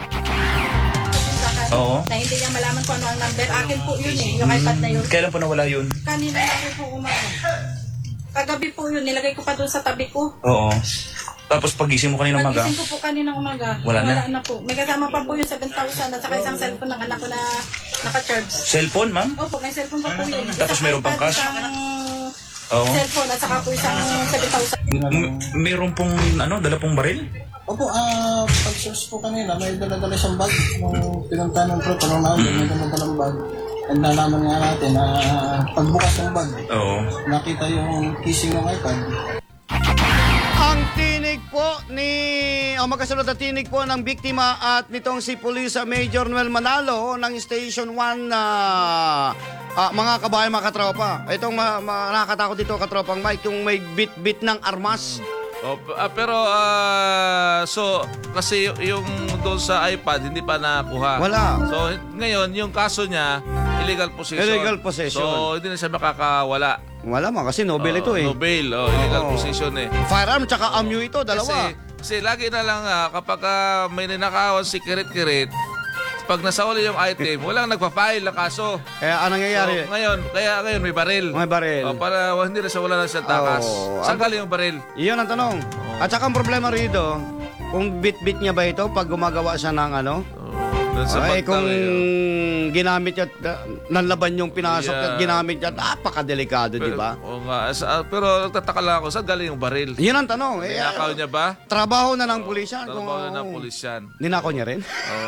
Oo. Na hindi niya malaman kung ano ang number. Akin po yun eh, yung iPad na yun. Kailan po nawala yun? Kanina ako po umaga. Kagabi po yun, nilagay ko pa doon sa tabi ko. Oo. Tapos pagising mo kanina umaga? Pagising ko po kanina umaga. Wala na? Wala na po. May kasama pa po yung seven thousand at saka isang cellphone ng anak ko na naka-charge. Cellphone, ma'am? Opo, may cellphone pa po yun. Tapos Isang meron pang iPad, cash? Isang Oo. cellphone at saka po isang seven thousand. M- meron pong, ano, dala pong baril? Opo, ah, pag-search po kanina, may dala-dala siyang bag. Nung pinunta ng pro, tanong namin, may dala-dalang bag. At nalaman nga natin na pagbukas ng bag, Oo. nakita yung kissing ng iPad. Ang tinig po ni o magkasunod na tinig po ng biktima at nitong si Police Major Noel Manalo ng Station one na ah, mga kabayan, mga katropa. Itong ma- ma- nakakatakot dito, katropang Mike, yung may bit-bit ng armas. Oh, p- ah, pero ah, so kasi y- yung doon sa iPad hindi pa nakuha. Wala. So ngayon yung kaso niya illegal possession. Illegal possession. So hindi na siya makakawala. Wala man kasi Nobel ito Oh, eh. No bail, oh, illegal Oo. possession eh. Firearm tsaka ammo ito, dalawa. Kasi, kasi lagi na lang ah, kapag ah, may ninakawan si Kirit-Kirit, pag nasawali yung item, walang nagpa-file ng kaso. Kaya anong nangyayari? So, ngayon, kaya ngayon may baril. May baril. Oh, para well, hindi na siya wala na siya takas. Oh, Saan ang- galing yung baril? Iyon ang tanong. At saka ang problema rito, kung bit-bit niya ba ito pag gumagawa siya ng ano? Oh, doon sa Ay, bangka, kung eh, ginamit niya, uh, nanlaban yung pinasok Yeah. at ginamit niya, napakadelikado, di ba? Oo nga. Sa- pero nagtataka lang ako, saan galing yung baril? Iyon ang tanong. Eh, Ninakaw niya ba? trabaho na ng pulis yan. Trabaho na ng oo. pulis yan. Ninakaw niya rin? Oo.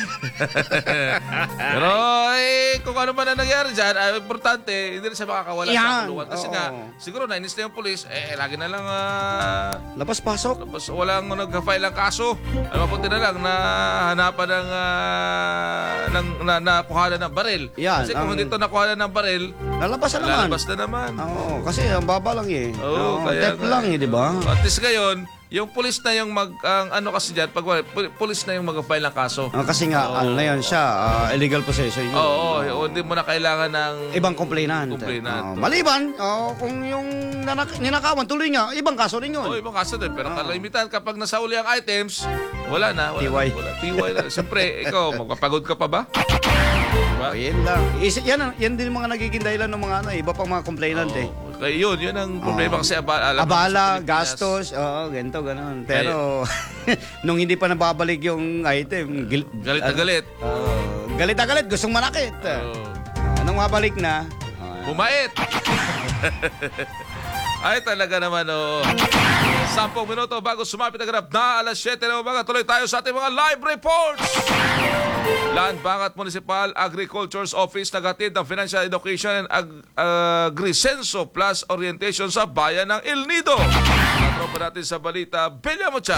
Pero eh, kung ano man ang nangyari dyan, ay, importante, hindi na siya makakawala Yan. sa kulungan. Kasi Oo. nga, siguro nainis na yung pulis, eh, lagi na lang, ah, Labas-pasok. tapos walang nag-file ng kaso. Ay, mabuti na lang na hanapan ng, ah, ng na, nakuhanan ng baril. Yan, Kasi kung ang- hindi ito nakuhanan ng baril, Lalabas na naman. lalabas na naman. Oo, kasi ang baba lang eh. Oo, Oo, kaya tep nga. lang eh, di ba? At least ngayon, yung pulis na yung mag, ang ano kasi dyan, pag pu- pulis na yung mag-file ng kaso. Ah, kasi nga, Oo. ano na yun siya, ah, illegal possession yun. Oo, oo, hindi mo na kailangan ng Ibang complainant. Complainant. Oo, maliban, oh, kung yung nanak- ninakawan, tuloy nga, ibang kaso rin yun. Oh, ibang kaso din. Pero Oo. kalimitan, kapag nasauli ang items, wala na. Wala T Y. Na, wala. T Y na. Siyempre, ikaw, magpapagod ka pa ba? Diba? Oh, yan lang. Is, yan, ang- yan din mga nagiging dahilan ng mga ano, iba pang mga complainant eh. Oo. Kaya yun, yun ang problema kasi aba, alam mo, sa Abala, Pilipinas. gastos, oo, ganito, ganun. Pero, nung hindi pa nababalik yung item, gil- Galit na galit. Oo, galit na galit, gustong manakit. Oo. Anong mabalik na? ah, Bumait! Ay, talaga naman, oh. Sampung minuto bago sumapit ang ganap na alas siyete na umaga. Tuloy tayo sa ating mga live reports! Land Bank at Municipal Agriculture's Office nagatid ng Financial Education and Ag- Agrisenso Plus Orientation sa bayan ng El Nido. Natropa natin sa balita, Bella Mocha.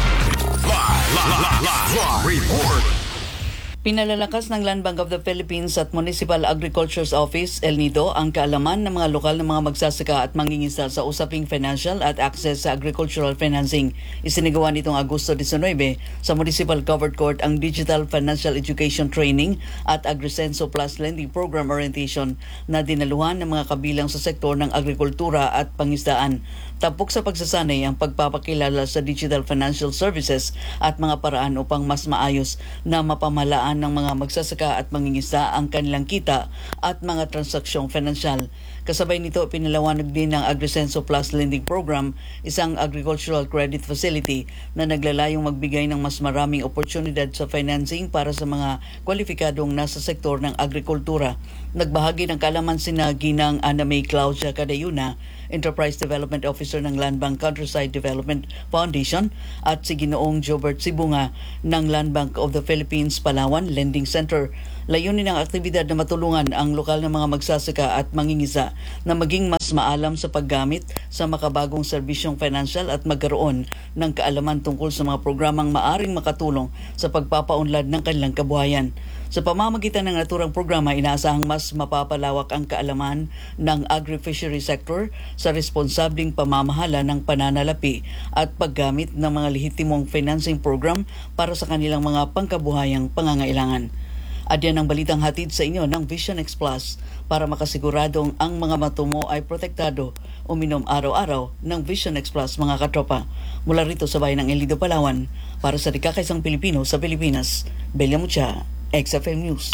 Pinalalakas ng Land Bank of the Philippines at Municipal Agriculture's Office, El Nido, ang kaalaman ng mga lokal na mga magsasaka at mangingisda sa usaping financial at access sa agricultural financing. Isinigawa nitong Agosto nineteen sa Municipal Covered Court ang Digital Financial Education Training at Agrisenso Plus Lending Program Orientation na dinaluhan ng mga kabilang sa sektor ng agrikultura at pangisdaan. Tampok sa pagsasanay ang pagpapakilala sa digital financial services at mga paraan upang mas maayos na mapamalaan maalagaan ng mga magsasaka at mangingisda ang kanilang kita at mga transaksyong financial. Kasabay nito, pinalawanag din ng Agrisenso Plus Lending Program, isang agricultural credit facility na naglalayong magbigay ng mas maraming oportunidad sa financing para sa mga kwalipikadong nasa sektor ng agrikultura. Nagbahagi ng kaalaman sina Ginang Ana May Claudia Cadayuna, Enterprise Development Officer ng Land Bank Countryside Development Foundation, at si Ginoong Jobert Sibunga ng Land Bank of the Philippines Palawan Lending Center. Layunin ng aktibidad na matulungan ang lokal na mga magsasaka at mangingisa na maging mas maalam sa paggamit sa makabagong serbisyong financial at magkaroon ng kaalaman tungkol sa mga programang maaring makatulong sa pagpapaunlad ng kanilang kabuhayan. Sa pamamagitan ng naturang programa, inaasahang mas mapapalawak ang kaalaman ng agri-fishery sector sa responsableng pamamahala ng pananalapi at paggamit ng mga lehitimong financing program para sa kanilang mga pangkabuhayang pangangailangan. At yan ang balitang hatid sa inyo ng Vision X Plus para makasiguradong ang mga matumo ay protektado. Uminom araw-araw ng Vision X Plus, mga katropa. Mula rito sa bayan ng El Nido, Palawan, para sa Dikakaisang Pilipino sa Pilipinas, Belia Mucha, X F M News.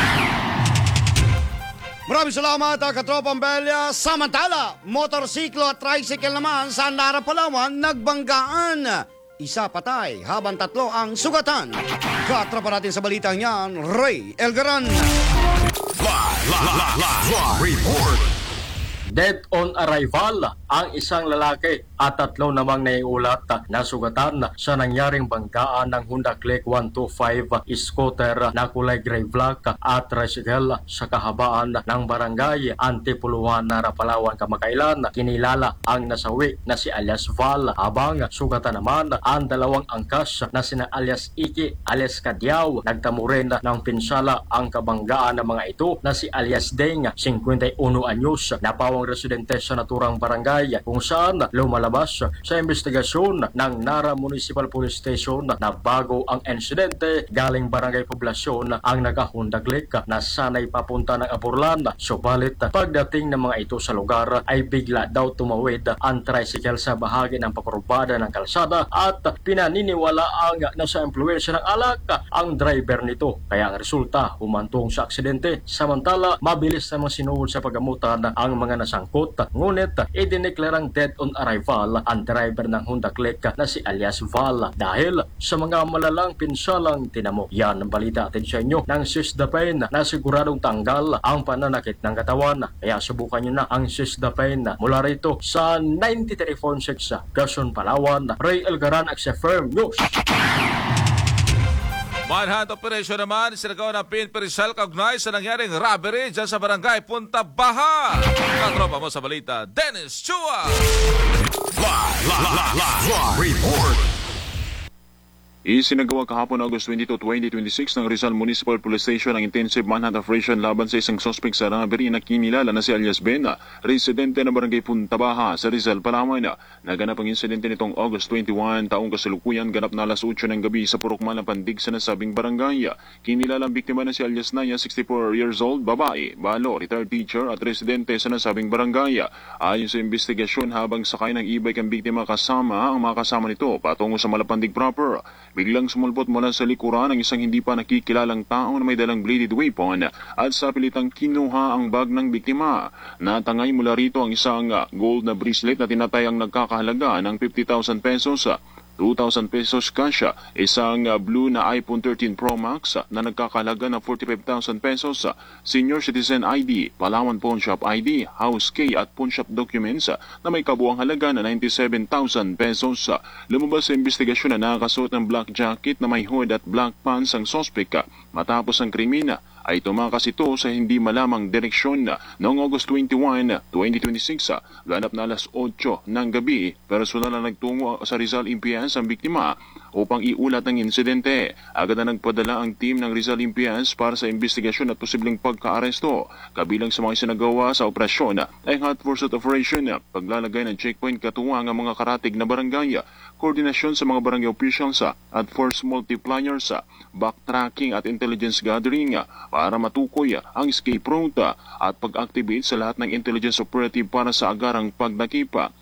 Maraming salamat, katropang Belia. Samantala, motorsiklo at tricycle naman sa Nara, Palawan, nagbanggaan. Isa patay habang tatlo ang sugatan. Katropa natin sa balitang yan, Ray Elgaran. Live, live, live, live report. Dead on arrival ang isang lalaki at tatlo namang naiulat na sugatan sa nangyaring banggaan ng Honda Click one twenty-five scooter na kulay gray black at tricycle sa kahabaan ng barangay Antipuluhan, Nara, Palawan kamakailan. Kinilala ang nasawi na si alias Val, habang sugatan naman ang dalawang angkas na sina alias Iki alias Kadyaw. Nagtamo rin ng pinsala ang kabanggaan ng mga ito na si alias Deng, fifty-one anyos, na pawang residente sa naturang barangay, kung saan lumalabas sa investigasyon ng Nara Municipal Police Station na bago ang insidente, galing barangay poblasyon ang naka-Honda Click na sanay papunta ng Aburlan. Subalit pagdating ng mga ito sa lugar ay bigla daw tumawid ang tricycle sa bahagi ng pakurbada ng kalsada at pinaniniwala ang nasa impluwensya ng alak ang driver nito, kaya ang resulta humantong sa aksidente. Samantala, mabilis namang sinuhod sa pagamutan ang mga nasangkot, ngunit idineklarang dead on arrival ang driver ng Honda Click na si alias Val dahil sa mga malalang pinsalang tinamo. Yan ang balita atin sa inyo ng Sisdapain na siguradong tanggal ang pananakit ng katawan. Kaya subukan nyo na ang Sisdapain mula rito sa ninety-three point six Quezon, Palawan. Ray Elgaran, X F M News. Manhunt operation naman, sinagawa ng P N P Rizal kaugnay sa nangyaring robbery dyan sa barangay Punta Baha. Katropa mo sa balita, Dennis Chua. Live, live, live, live report. Isinagawa kahapon August twenty-second, twenty twenty-six ng Rizal Municipal Police Station ang intensive manhunt operation laban sa isang suspect sa robbery na kinilala na si alias Ben, residente ng barangay Punta Baha sa Rizal, Palawan. Naganap ang insidente nitong August twenty-first, taong kasalukuyan, ganap na alas eight ng gabi sa Purokman ng Pandig sa nasabing barangay. Kinilala ang biktima na si alias Naya, sixty-four years old, babae, balo, retired teacher at residente sa nasabing barangay. Ayon sa investigasyon, habang sakay ng e-bike ang biktima kasama ang mga kasama nito patungo sa Malapandig proper, biglang sumulpot mula sa likuran ang isang hindi pa nakikilalang tao na may dalang bladed weapon at sa pilitang kinuha ang bag ng biktima. Natangay mula rito ang isang gold na bracelet na tinatayang nagkakahalaga ng fifty thousand pesos, two thousand pesos cash, isang blue na iPhone thirteen Pro Max na nagkakahalaga ng forty-five thousand pesos, senior citizen I D, Palawan Pawn Shop I D, house key at pawn shop documents na may kabuang halaga na ninety-seven thousand pesos. Lumabas sa investigasyon na nakakasuot ng black jacket na may hood at black pants ang suspect. Matapos ang krimen ay tumakas ito sa hindi malamang direksyon. Noong August twenty-first, twenty twenty-six, ganap na alas eight ng gabi, personal na nagtungo sa Rizal M P S ang biktima upang iulat ang insidente. Agad na nagpadala ang team ng Rizal M P S para sa investigasyon at posibleng pagka-aresto. Kabilang sa mga sinagawa sa operasyon ay hot pursuit operation, paglalagay ng checkpoint katuwang ang mga karatig na barangay, koordinasyon sa mga barangay officials at force multipliers, backtracking at intelligence gathering para matukoy ang escape route at pag-activate sa lahat ng intelligence operative para sa agarang pagdakipa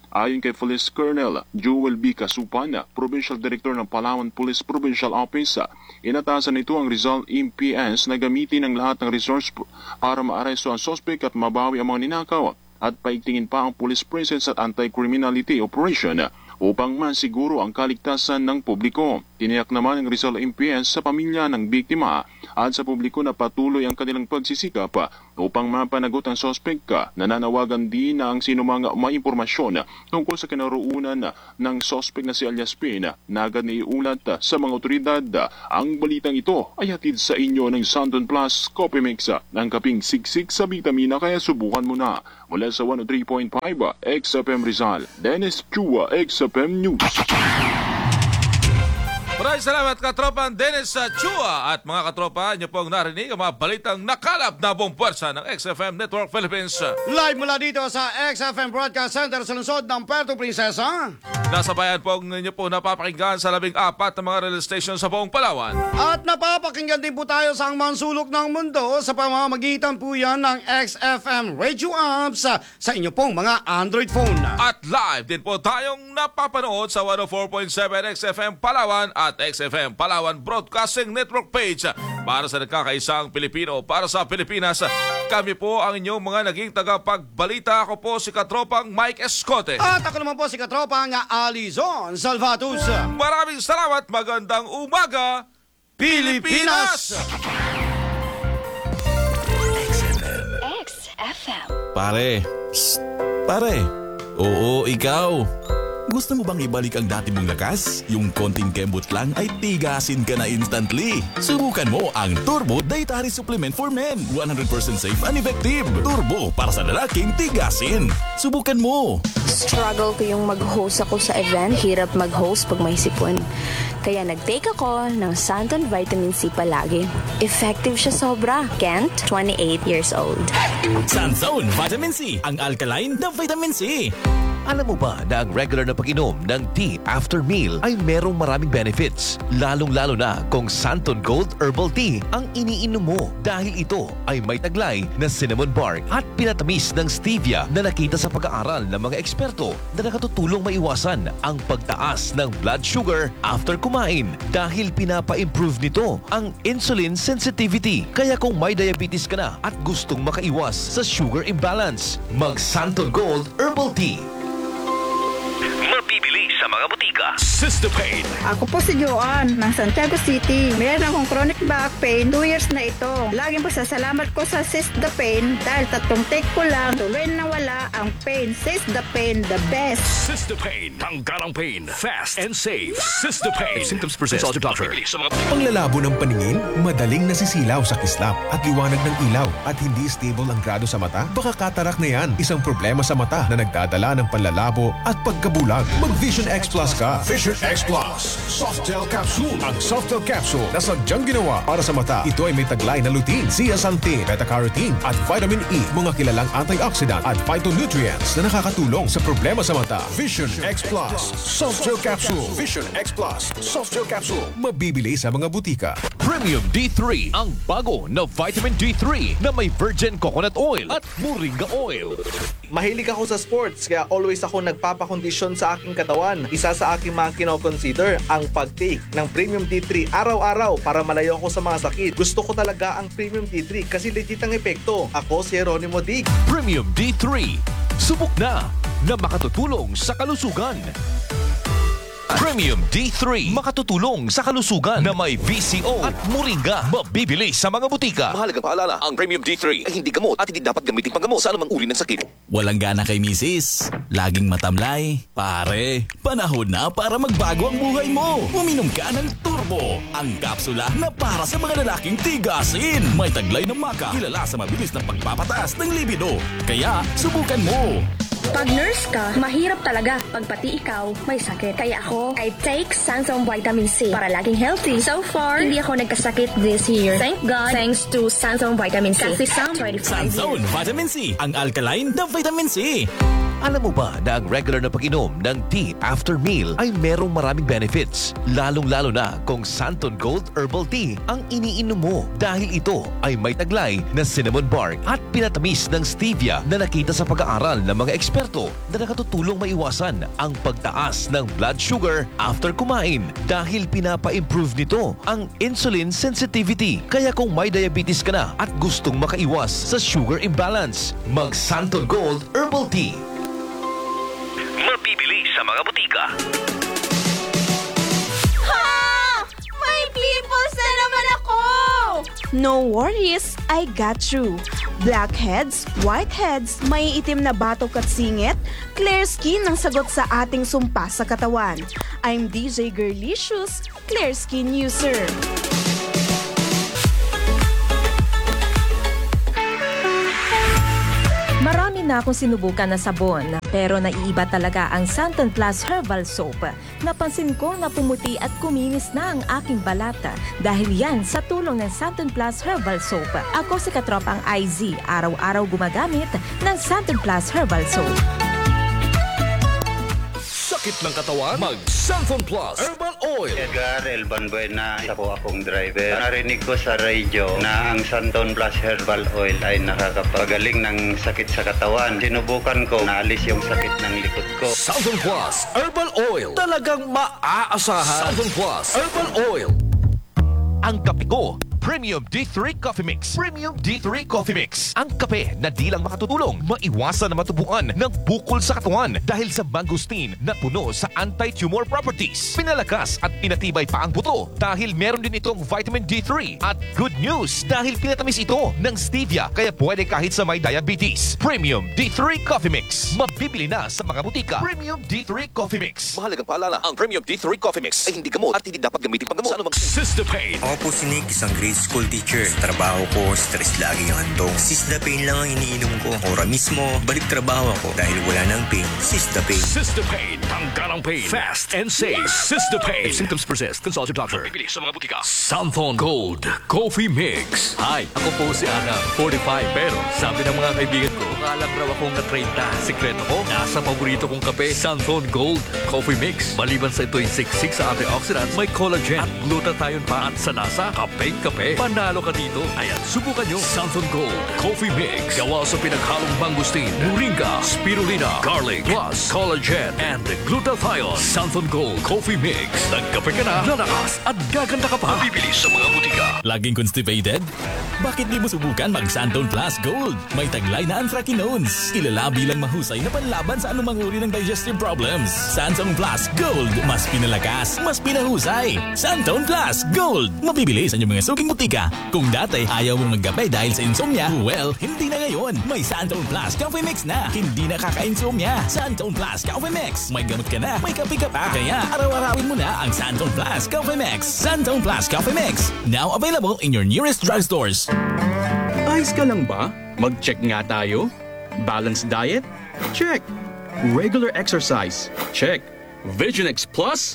Ayon kay Police Colonel Joel B. Casupan, Provincial Director ng Palawan Police Provincial Office, inatasan nito ang Rizal M P S na gamitin ang lahat ng resource para maaresto ang suspect at mabawi ang mga ninakaw at paigtingin pa ang police presence at anti-criminality operation upang masiguro ang kaligtasan ng publiko. Tiniyak naman ng Rizal M P S sa pamilya ng biktima at sa publiko na patuloy ang kanilang pagsisikap upang mapanagot ang sospek. Nananawagan din na ang sinumang may impormasyon tungkol sa kinaroonan ng sospek na si alias Pin na agad na iulat sa mga otoridad. Ang balitang ito ay hatid sa inyo ng Santon Plus Coffee Mix ng kaping siksik sa vitamina, kaya subukan mo na. Mula sa one oh three point five X F M Rizal, Dennis Chua, X F M News. Maraming salamat katropa Dennis sa Chua at mga katropa, inyo pong narinig ang mga balitang nakalap na buong puwersa ng X F M Network Philippines. Live mula dito sa X F M Broadcast Center sa lungsod ng Puerto Princesa. Nasa bayan po ninyo po napapakinggan sa labing apat na mga radio station sa buong Palawan. At napapakinggan din po tayo sa ang mansulok ng mundo sa pamamagitan po yan ng X F M Radio Apps sa inyo pong mga Android phone. At live din po tayong napapanood sa one oh four point seven X F M Palawan at X F M Palawan Broadcasting Network page para sa nagkakaisang Pilipino, para sa Pilipinas. Kami po ang inyong mga naging tagapagbalita. Ako po si Katropang Mike Escote. At ako naman po si Katropang Alizon Salvatus. Maraming salamat. Magandang umaga, Pilipinas! X F M. Pare, psst, pare. Oo, ikaw. Gusto mo bang ibalik ang dati mong lakas? Yung konting kembot lang ay tigasin ka na instantly. Subukan mo ang Turbo Dietary Supplement for Men. one hundred percent safe and effective. Turbo para sa lalaking tigasin. Subukan mo. Struggle ko yung mag-host ako sa event. Hirap mag-host pag may sipon. Kaya nag-take ako ng Santon Vitamin C palagi. Effective siya sobra. Kent, twenty-eight years old. Santon Vitamin C, ang alkaline na vitamin C. Alam mo ba na ang regular na pag-inom ng tea after meal ay merong maraming benefits? Lalong-lalo na kung Santon Gold Herbal Tea ang iniinom mo dahil ito ay may taglay na cinnamon bark at pinatamis ng stevia na nakita sa pag-aaral ng mga eksperto na nakatutulong maiwasan ang pagtaas ng blood sugar after kumain dahil pinapa-improve nito ang insulin sensitivity. Kaya kung may diabetes ka na at gustong makaiwas sa sugar imbalance, mag Santon Gold Herbal Tea. Mabibili sa mga butika. Sistopain. Ako po si Joanne ng Santiago City. Meron akong chronic back pain. Two years na ito. Laging pasasalamat ko sa Sistopain dahil tatlong take ko lang tuloy na wala ang pain. Sistopain, the best. Sistopain. Tanggal ang pain. Fast and safe. Sistopain. If symptoms persist, consult your doctor. Panglalabo ng paningin, madaling nasisilaw sa kislap at liwanag ng ilaw at hindi stable ang grado sa mata? Baka katarak na yan. Isang problema sa mata na nagdadala ng panlalabo at pagkabulag. Mag-Vision X Plus ka. Vision X Plus. Soft Gel Capsule. Ang Soft Gel Capsule na sadyang ginawa para sa mata. Ito ay may taglay na lutein, zeaxanthin, beta-carotene at vitamin E. Mga kilalang antioxidant at phytonutrients na nakakatulong sa problema sa mata. Vision X Plus. Soft Gel Capsule. Vision X Plus. Soft Gel Capsule. Mabibili sa mga butika. Premium D three, ang bago na vitamin D three na may virgin coconut oil at moringa oil. Mahilig ako sa sports kaya always ako nagpapakondisyon sa aking katawan. Isa sa aking mga kinoconsider ang pag-take ng Premium D three araw-araw para malayo ako sa mga sakit. Gusto ko talaga ang Premium D three kasi legit ang epekto. Ako si Jeronimo Dig. Premium D three. Subok na na makatutulong sa kalusugan. Premium D three, makatutulong sa kalusugan na may B C O at moringa. Mabibili sa mga butika. Mahalagang paalala, ang Premium D three ay hindi gamot at hindi dapat gamitin panggamot sa anumang uri ng sakit. Walang gana kay misis? Laging matamlay? Pare, panahon na para magbago ang buhay mo. Uminom ka ng Turbo, ang kapsula na para sa mga lalaking tigasin. May taglay ng maka, kilala sa mabilis na pagpapataas ng libido. Kaya, subukan mo. Pag nurse ka, mahirap talaga pag pati ikaw may sakit. Kaya ako, I take Sansom Vitamin C para laging healthy. So far, hindi ako nagkasakit this year. Thank God, thanks to Sansom Vitamin C. Kasi Sam twenty-five Sansom Vitamin C, ang alkaline na vitamin C. Alam mo ba na ang regular na pag-inom ng tea after meal ay merong maraming benefits? Lalong-lalo na kung Santon Gold Herbal Tea ang iniinom mo dahil ito ay may taglay na cinnamon bark at pinatamis ng stevia na nakita sa pag-aaral ng mga eksperto na nakatutulong maiwasan ang pagtaas ng blood sugar after kumain dahil pinapa-improve nito ang insulin sensitivity. Kaya kung may diabetes ka na at gustong makaiwas sa sugar imbalance, mag Santon Gold Herbal Tea. Mabibili sa mga butika. Ha! May pimples na naman ako! No worries, I got you. Blackheads, whiteheads, may itim na batok at singit, clear skin ang sagot sa ating sumpa sa katawan. I'm D J Girlicious, Clear Skin User. Marami na akong sinubukan na sabon, pero naiiba talaga ang Santon Plus Herbal Soap. Napansin ko na pumuti at kuminis na ang aking balata dahil yan sa tulong ng Santon Plus Herbal Soap. Ako si Katropang I Z, araw-araw gumagamit ng Santon Plus Herbal Soap. Sakit ng katawan? Mag Santon Plus Herbal Oil. Edgar Elban Buena, isa po akong driver. Narinig ko sa radio na ang Santon Plus Herbal Oil ay nakakapagaling ng sakit sa katawan. Sinubukan ko, naalis yung sakit ng likod ko. Santon Plus Herbal Oil. Talagang maaasahan. Santon Plus Herbal Oil. Ang kape ko, Premium D three Coffee Mix. Premium D three Coffee Mix. Ang kape na di lang makatutulong, maiwasan na matubuan ng bukol sa katawan dahil sa mangosteen na puno sa anti-tumor properties. Pinalakas at pinatibay pa ang buto dahil meron din itong vitamin D three. At good news dahil pinatamis ito ng stevia kaya pwede kahit sa may diabetes. Premium D three Coffee Mix. Mabibili na sa mga butika. Premium D three Coffee Mix. Mahalagang paalala, ang Premium D three Coffee Mix ay hindi gamot at hindi dapat gamitin panggamot. Sa anumang Sistapain. Ako po si Nick, isang grade school teacher. Sa trabaho ko, stress lagi ang handong. Sistapain lang ang iniinom ko. Ora mismo, balik trabaho ako dahil wala nang pain. Sistapain. Sistapain. Tanggal ang pain. Fast and safe. Sistapain. If symptoms persist, consult your doctor. Bibili sa mga butika. Santon Gold Coffee Mix. Hi, ako po si Ana, forty-five. Pero sabi ng mga kaibigan ko, alam raw akong na thirty. Sekreto ko, nasa paborito kong kape, Santon Gold Coffee Mix. Maliban sa ito'y siksik sa antioxidants, may collagen at glutathione pa at sa lasa, kape-kape. Panalo ka dito. Ayan, subukan nyo. Santon Gold Coffee Mix. Gawa sa pinaghalong mangosteen, moringa, spirulina, garlic, plus collagen and glutathione. Santon Gold Coffee Mix. Nagkape ka na, lalakas at gaganda ka pa. Bibili sa mga butika. Laging constipated? Bakit di mo subukan mag Santon Plus Gold? May taglay na anthracinones. Kilala bilang mahusay na panlaban sa anumang uri ng digestive problems. Santon Plus Gold. Mas pinalakas, mas pinahusay. Santon Plus Gold. Mabibili sa inyong mga suking butika. Kung dati ayaw mong magkape dahil sa insomnia, well, hindi na ngayon. May Santon Plus Coffee Mix na. Hindi na kaka-insomnia. Santon Plus Coffee Mix. May gamot ka na, may kape ka pa. Kaya araw-arawin mo na ang Santon Plus Coffee Mix. Santon Plus Coffee Mix. Now available in your nearest drugstores. Ayos ka lang ba? Mag-check nga tayo. Balanced diet? Check. Regular exercise? Check. Vision X Plus?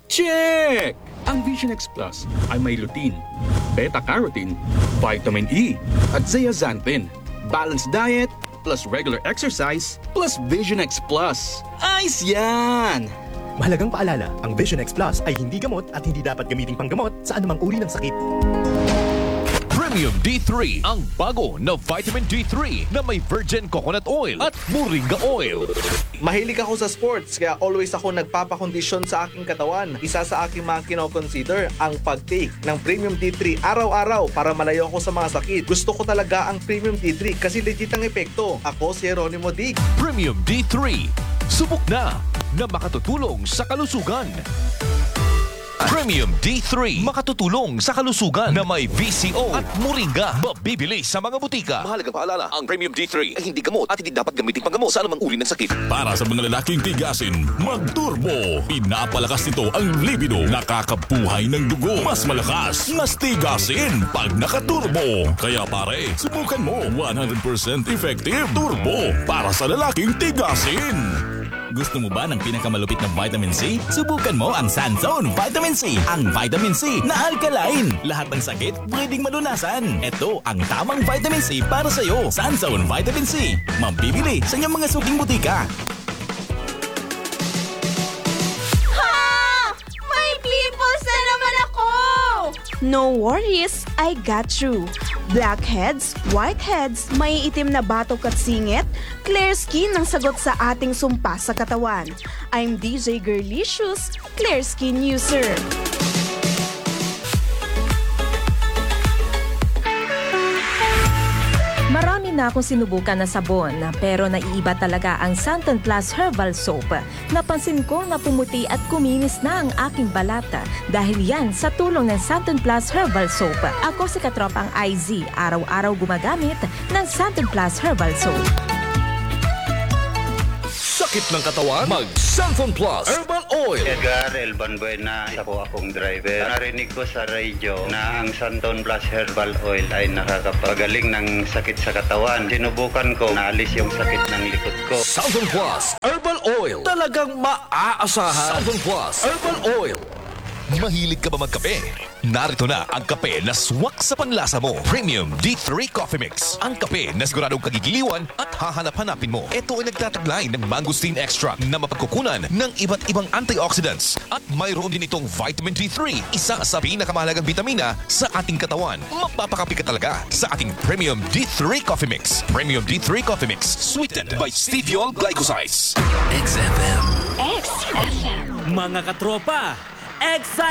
Check! Ang Vision X Plus ay may lutein, beta-carotene, vitamin E, at zeaxanthin. Balanced diet plus regular exercise plus Vision X Plus. Ayos yan! Mahalagang paalala, ang Vision X Plus ay hindi gamot at hindi dapat gamiting panggamot sa anumang uri ng sakit. Premium D three, ang bago na vitamin D three na may virgin coconut oil at moringa oil. Mahilig ako sa sports kaya always ako nagpapakondisyon sa aking katawan. Isa sa aking mga kinoconsider ang pag-take ng Premium D three araw-araw para malayo ako sa mga sakit. Gusto ko talaga ang Premium D three kasi legit ang epekto. Ako si Jeronimo Dig. Premium D three, subok na na makatutulong sa kalusugan. Premium D three, makatutulong sa kalusugan na may V C O at moringa. Mabibili sa mga butika. Mahalagang paalala, ang Premium D three ay hindi gamot at hindi dapat gamitin panggamot sa anumang uri ng sakit. Para sa mga lalaking tigasin, mag-turbo. Pinapalakas nito ang libido. Nakakabuhay ng dugo. Mas malakas, mas tigasin pag nakaturbo. Kaya pare, subukan mo. one hundred percent effective turbo para sa lalaking tigasin. Gusto mo ba ng pinakamalupit na vitamin C? Subukan mo ang Sunzone Vitamin C. Ang vitamin C na alkaline. Lahat ng sakit pwedeng malunasan. Ito ang tamang vitamin C para sa'yo. Sunzone Vitamin C. Mabibili sa inyong mga suking butika. May pimples na naman ako! No worries, I got you. Blackheads, whiteheads, may itim na batok at singit, clear skin ang sagot sa ating sumpa sa katawan. I'm D J Girlicious, Clear Skin User. Marami na akong sinubukan na sabon, pero naiiba talaga ang Santon Plus Herbal Soap. Napansin ko na pumuti at kuminis na ang aking balata dahil yan sa tulong ng Santon Plus Herbal Soap. Ako si Katropang I Z, araw-araw gumagamit ng Santon Plus Herbal Soap. Sakit ng katawan? Mag Santon Plus Herbal Oil. Edgar Elban Buena, isa po akong driver. Narinig ko sa radio na ang Santon Plus Herbal Oil ay nakakapagaling ng sakit sa katawan. Sinubukan ko, naalis yung sakit ng likod ko. Santon Plus Herbal Oil. Talagang maaasahan. Santon Plus Herbal Oil. Mahilig ka ba magkape? Narito na ang kape na swak sa panlasa mo. Premium D three Coffee Mix. Ang kape na siguradong kagigiliwan at hahanap-hanapin mo. Ito ay nagtataglay ng mangosteen extract na mapagkukunan ng iba't ibang antioxidants. At mayroon din itong vitamin D three, isa sa pinakamahalagang vitamina sa ating katawan. Mapapakapi ka talaga sa ating Premium D three Coffee Mix. Premium D three Coffee Mix. Sweetened by stevia glycosides. X F M. X F M. Mga katropa, X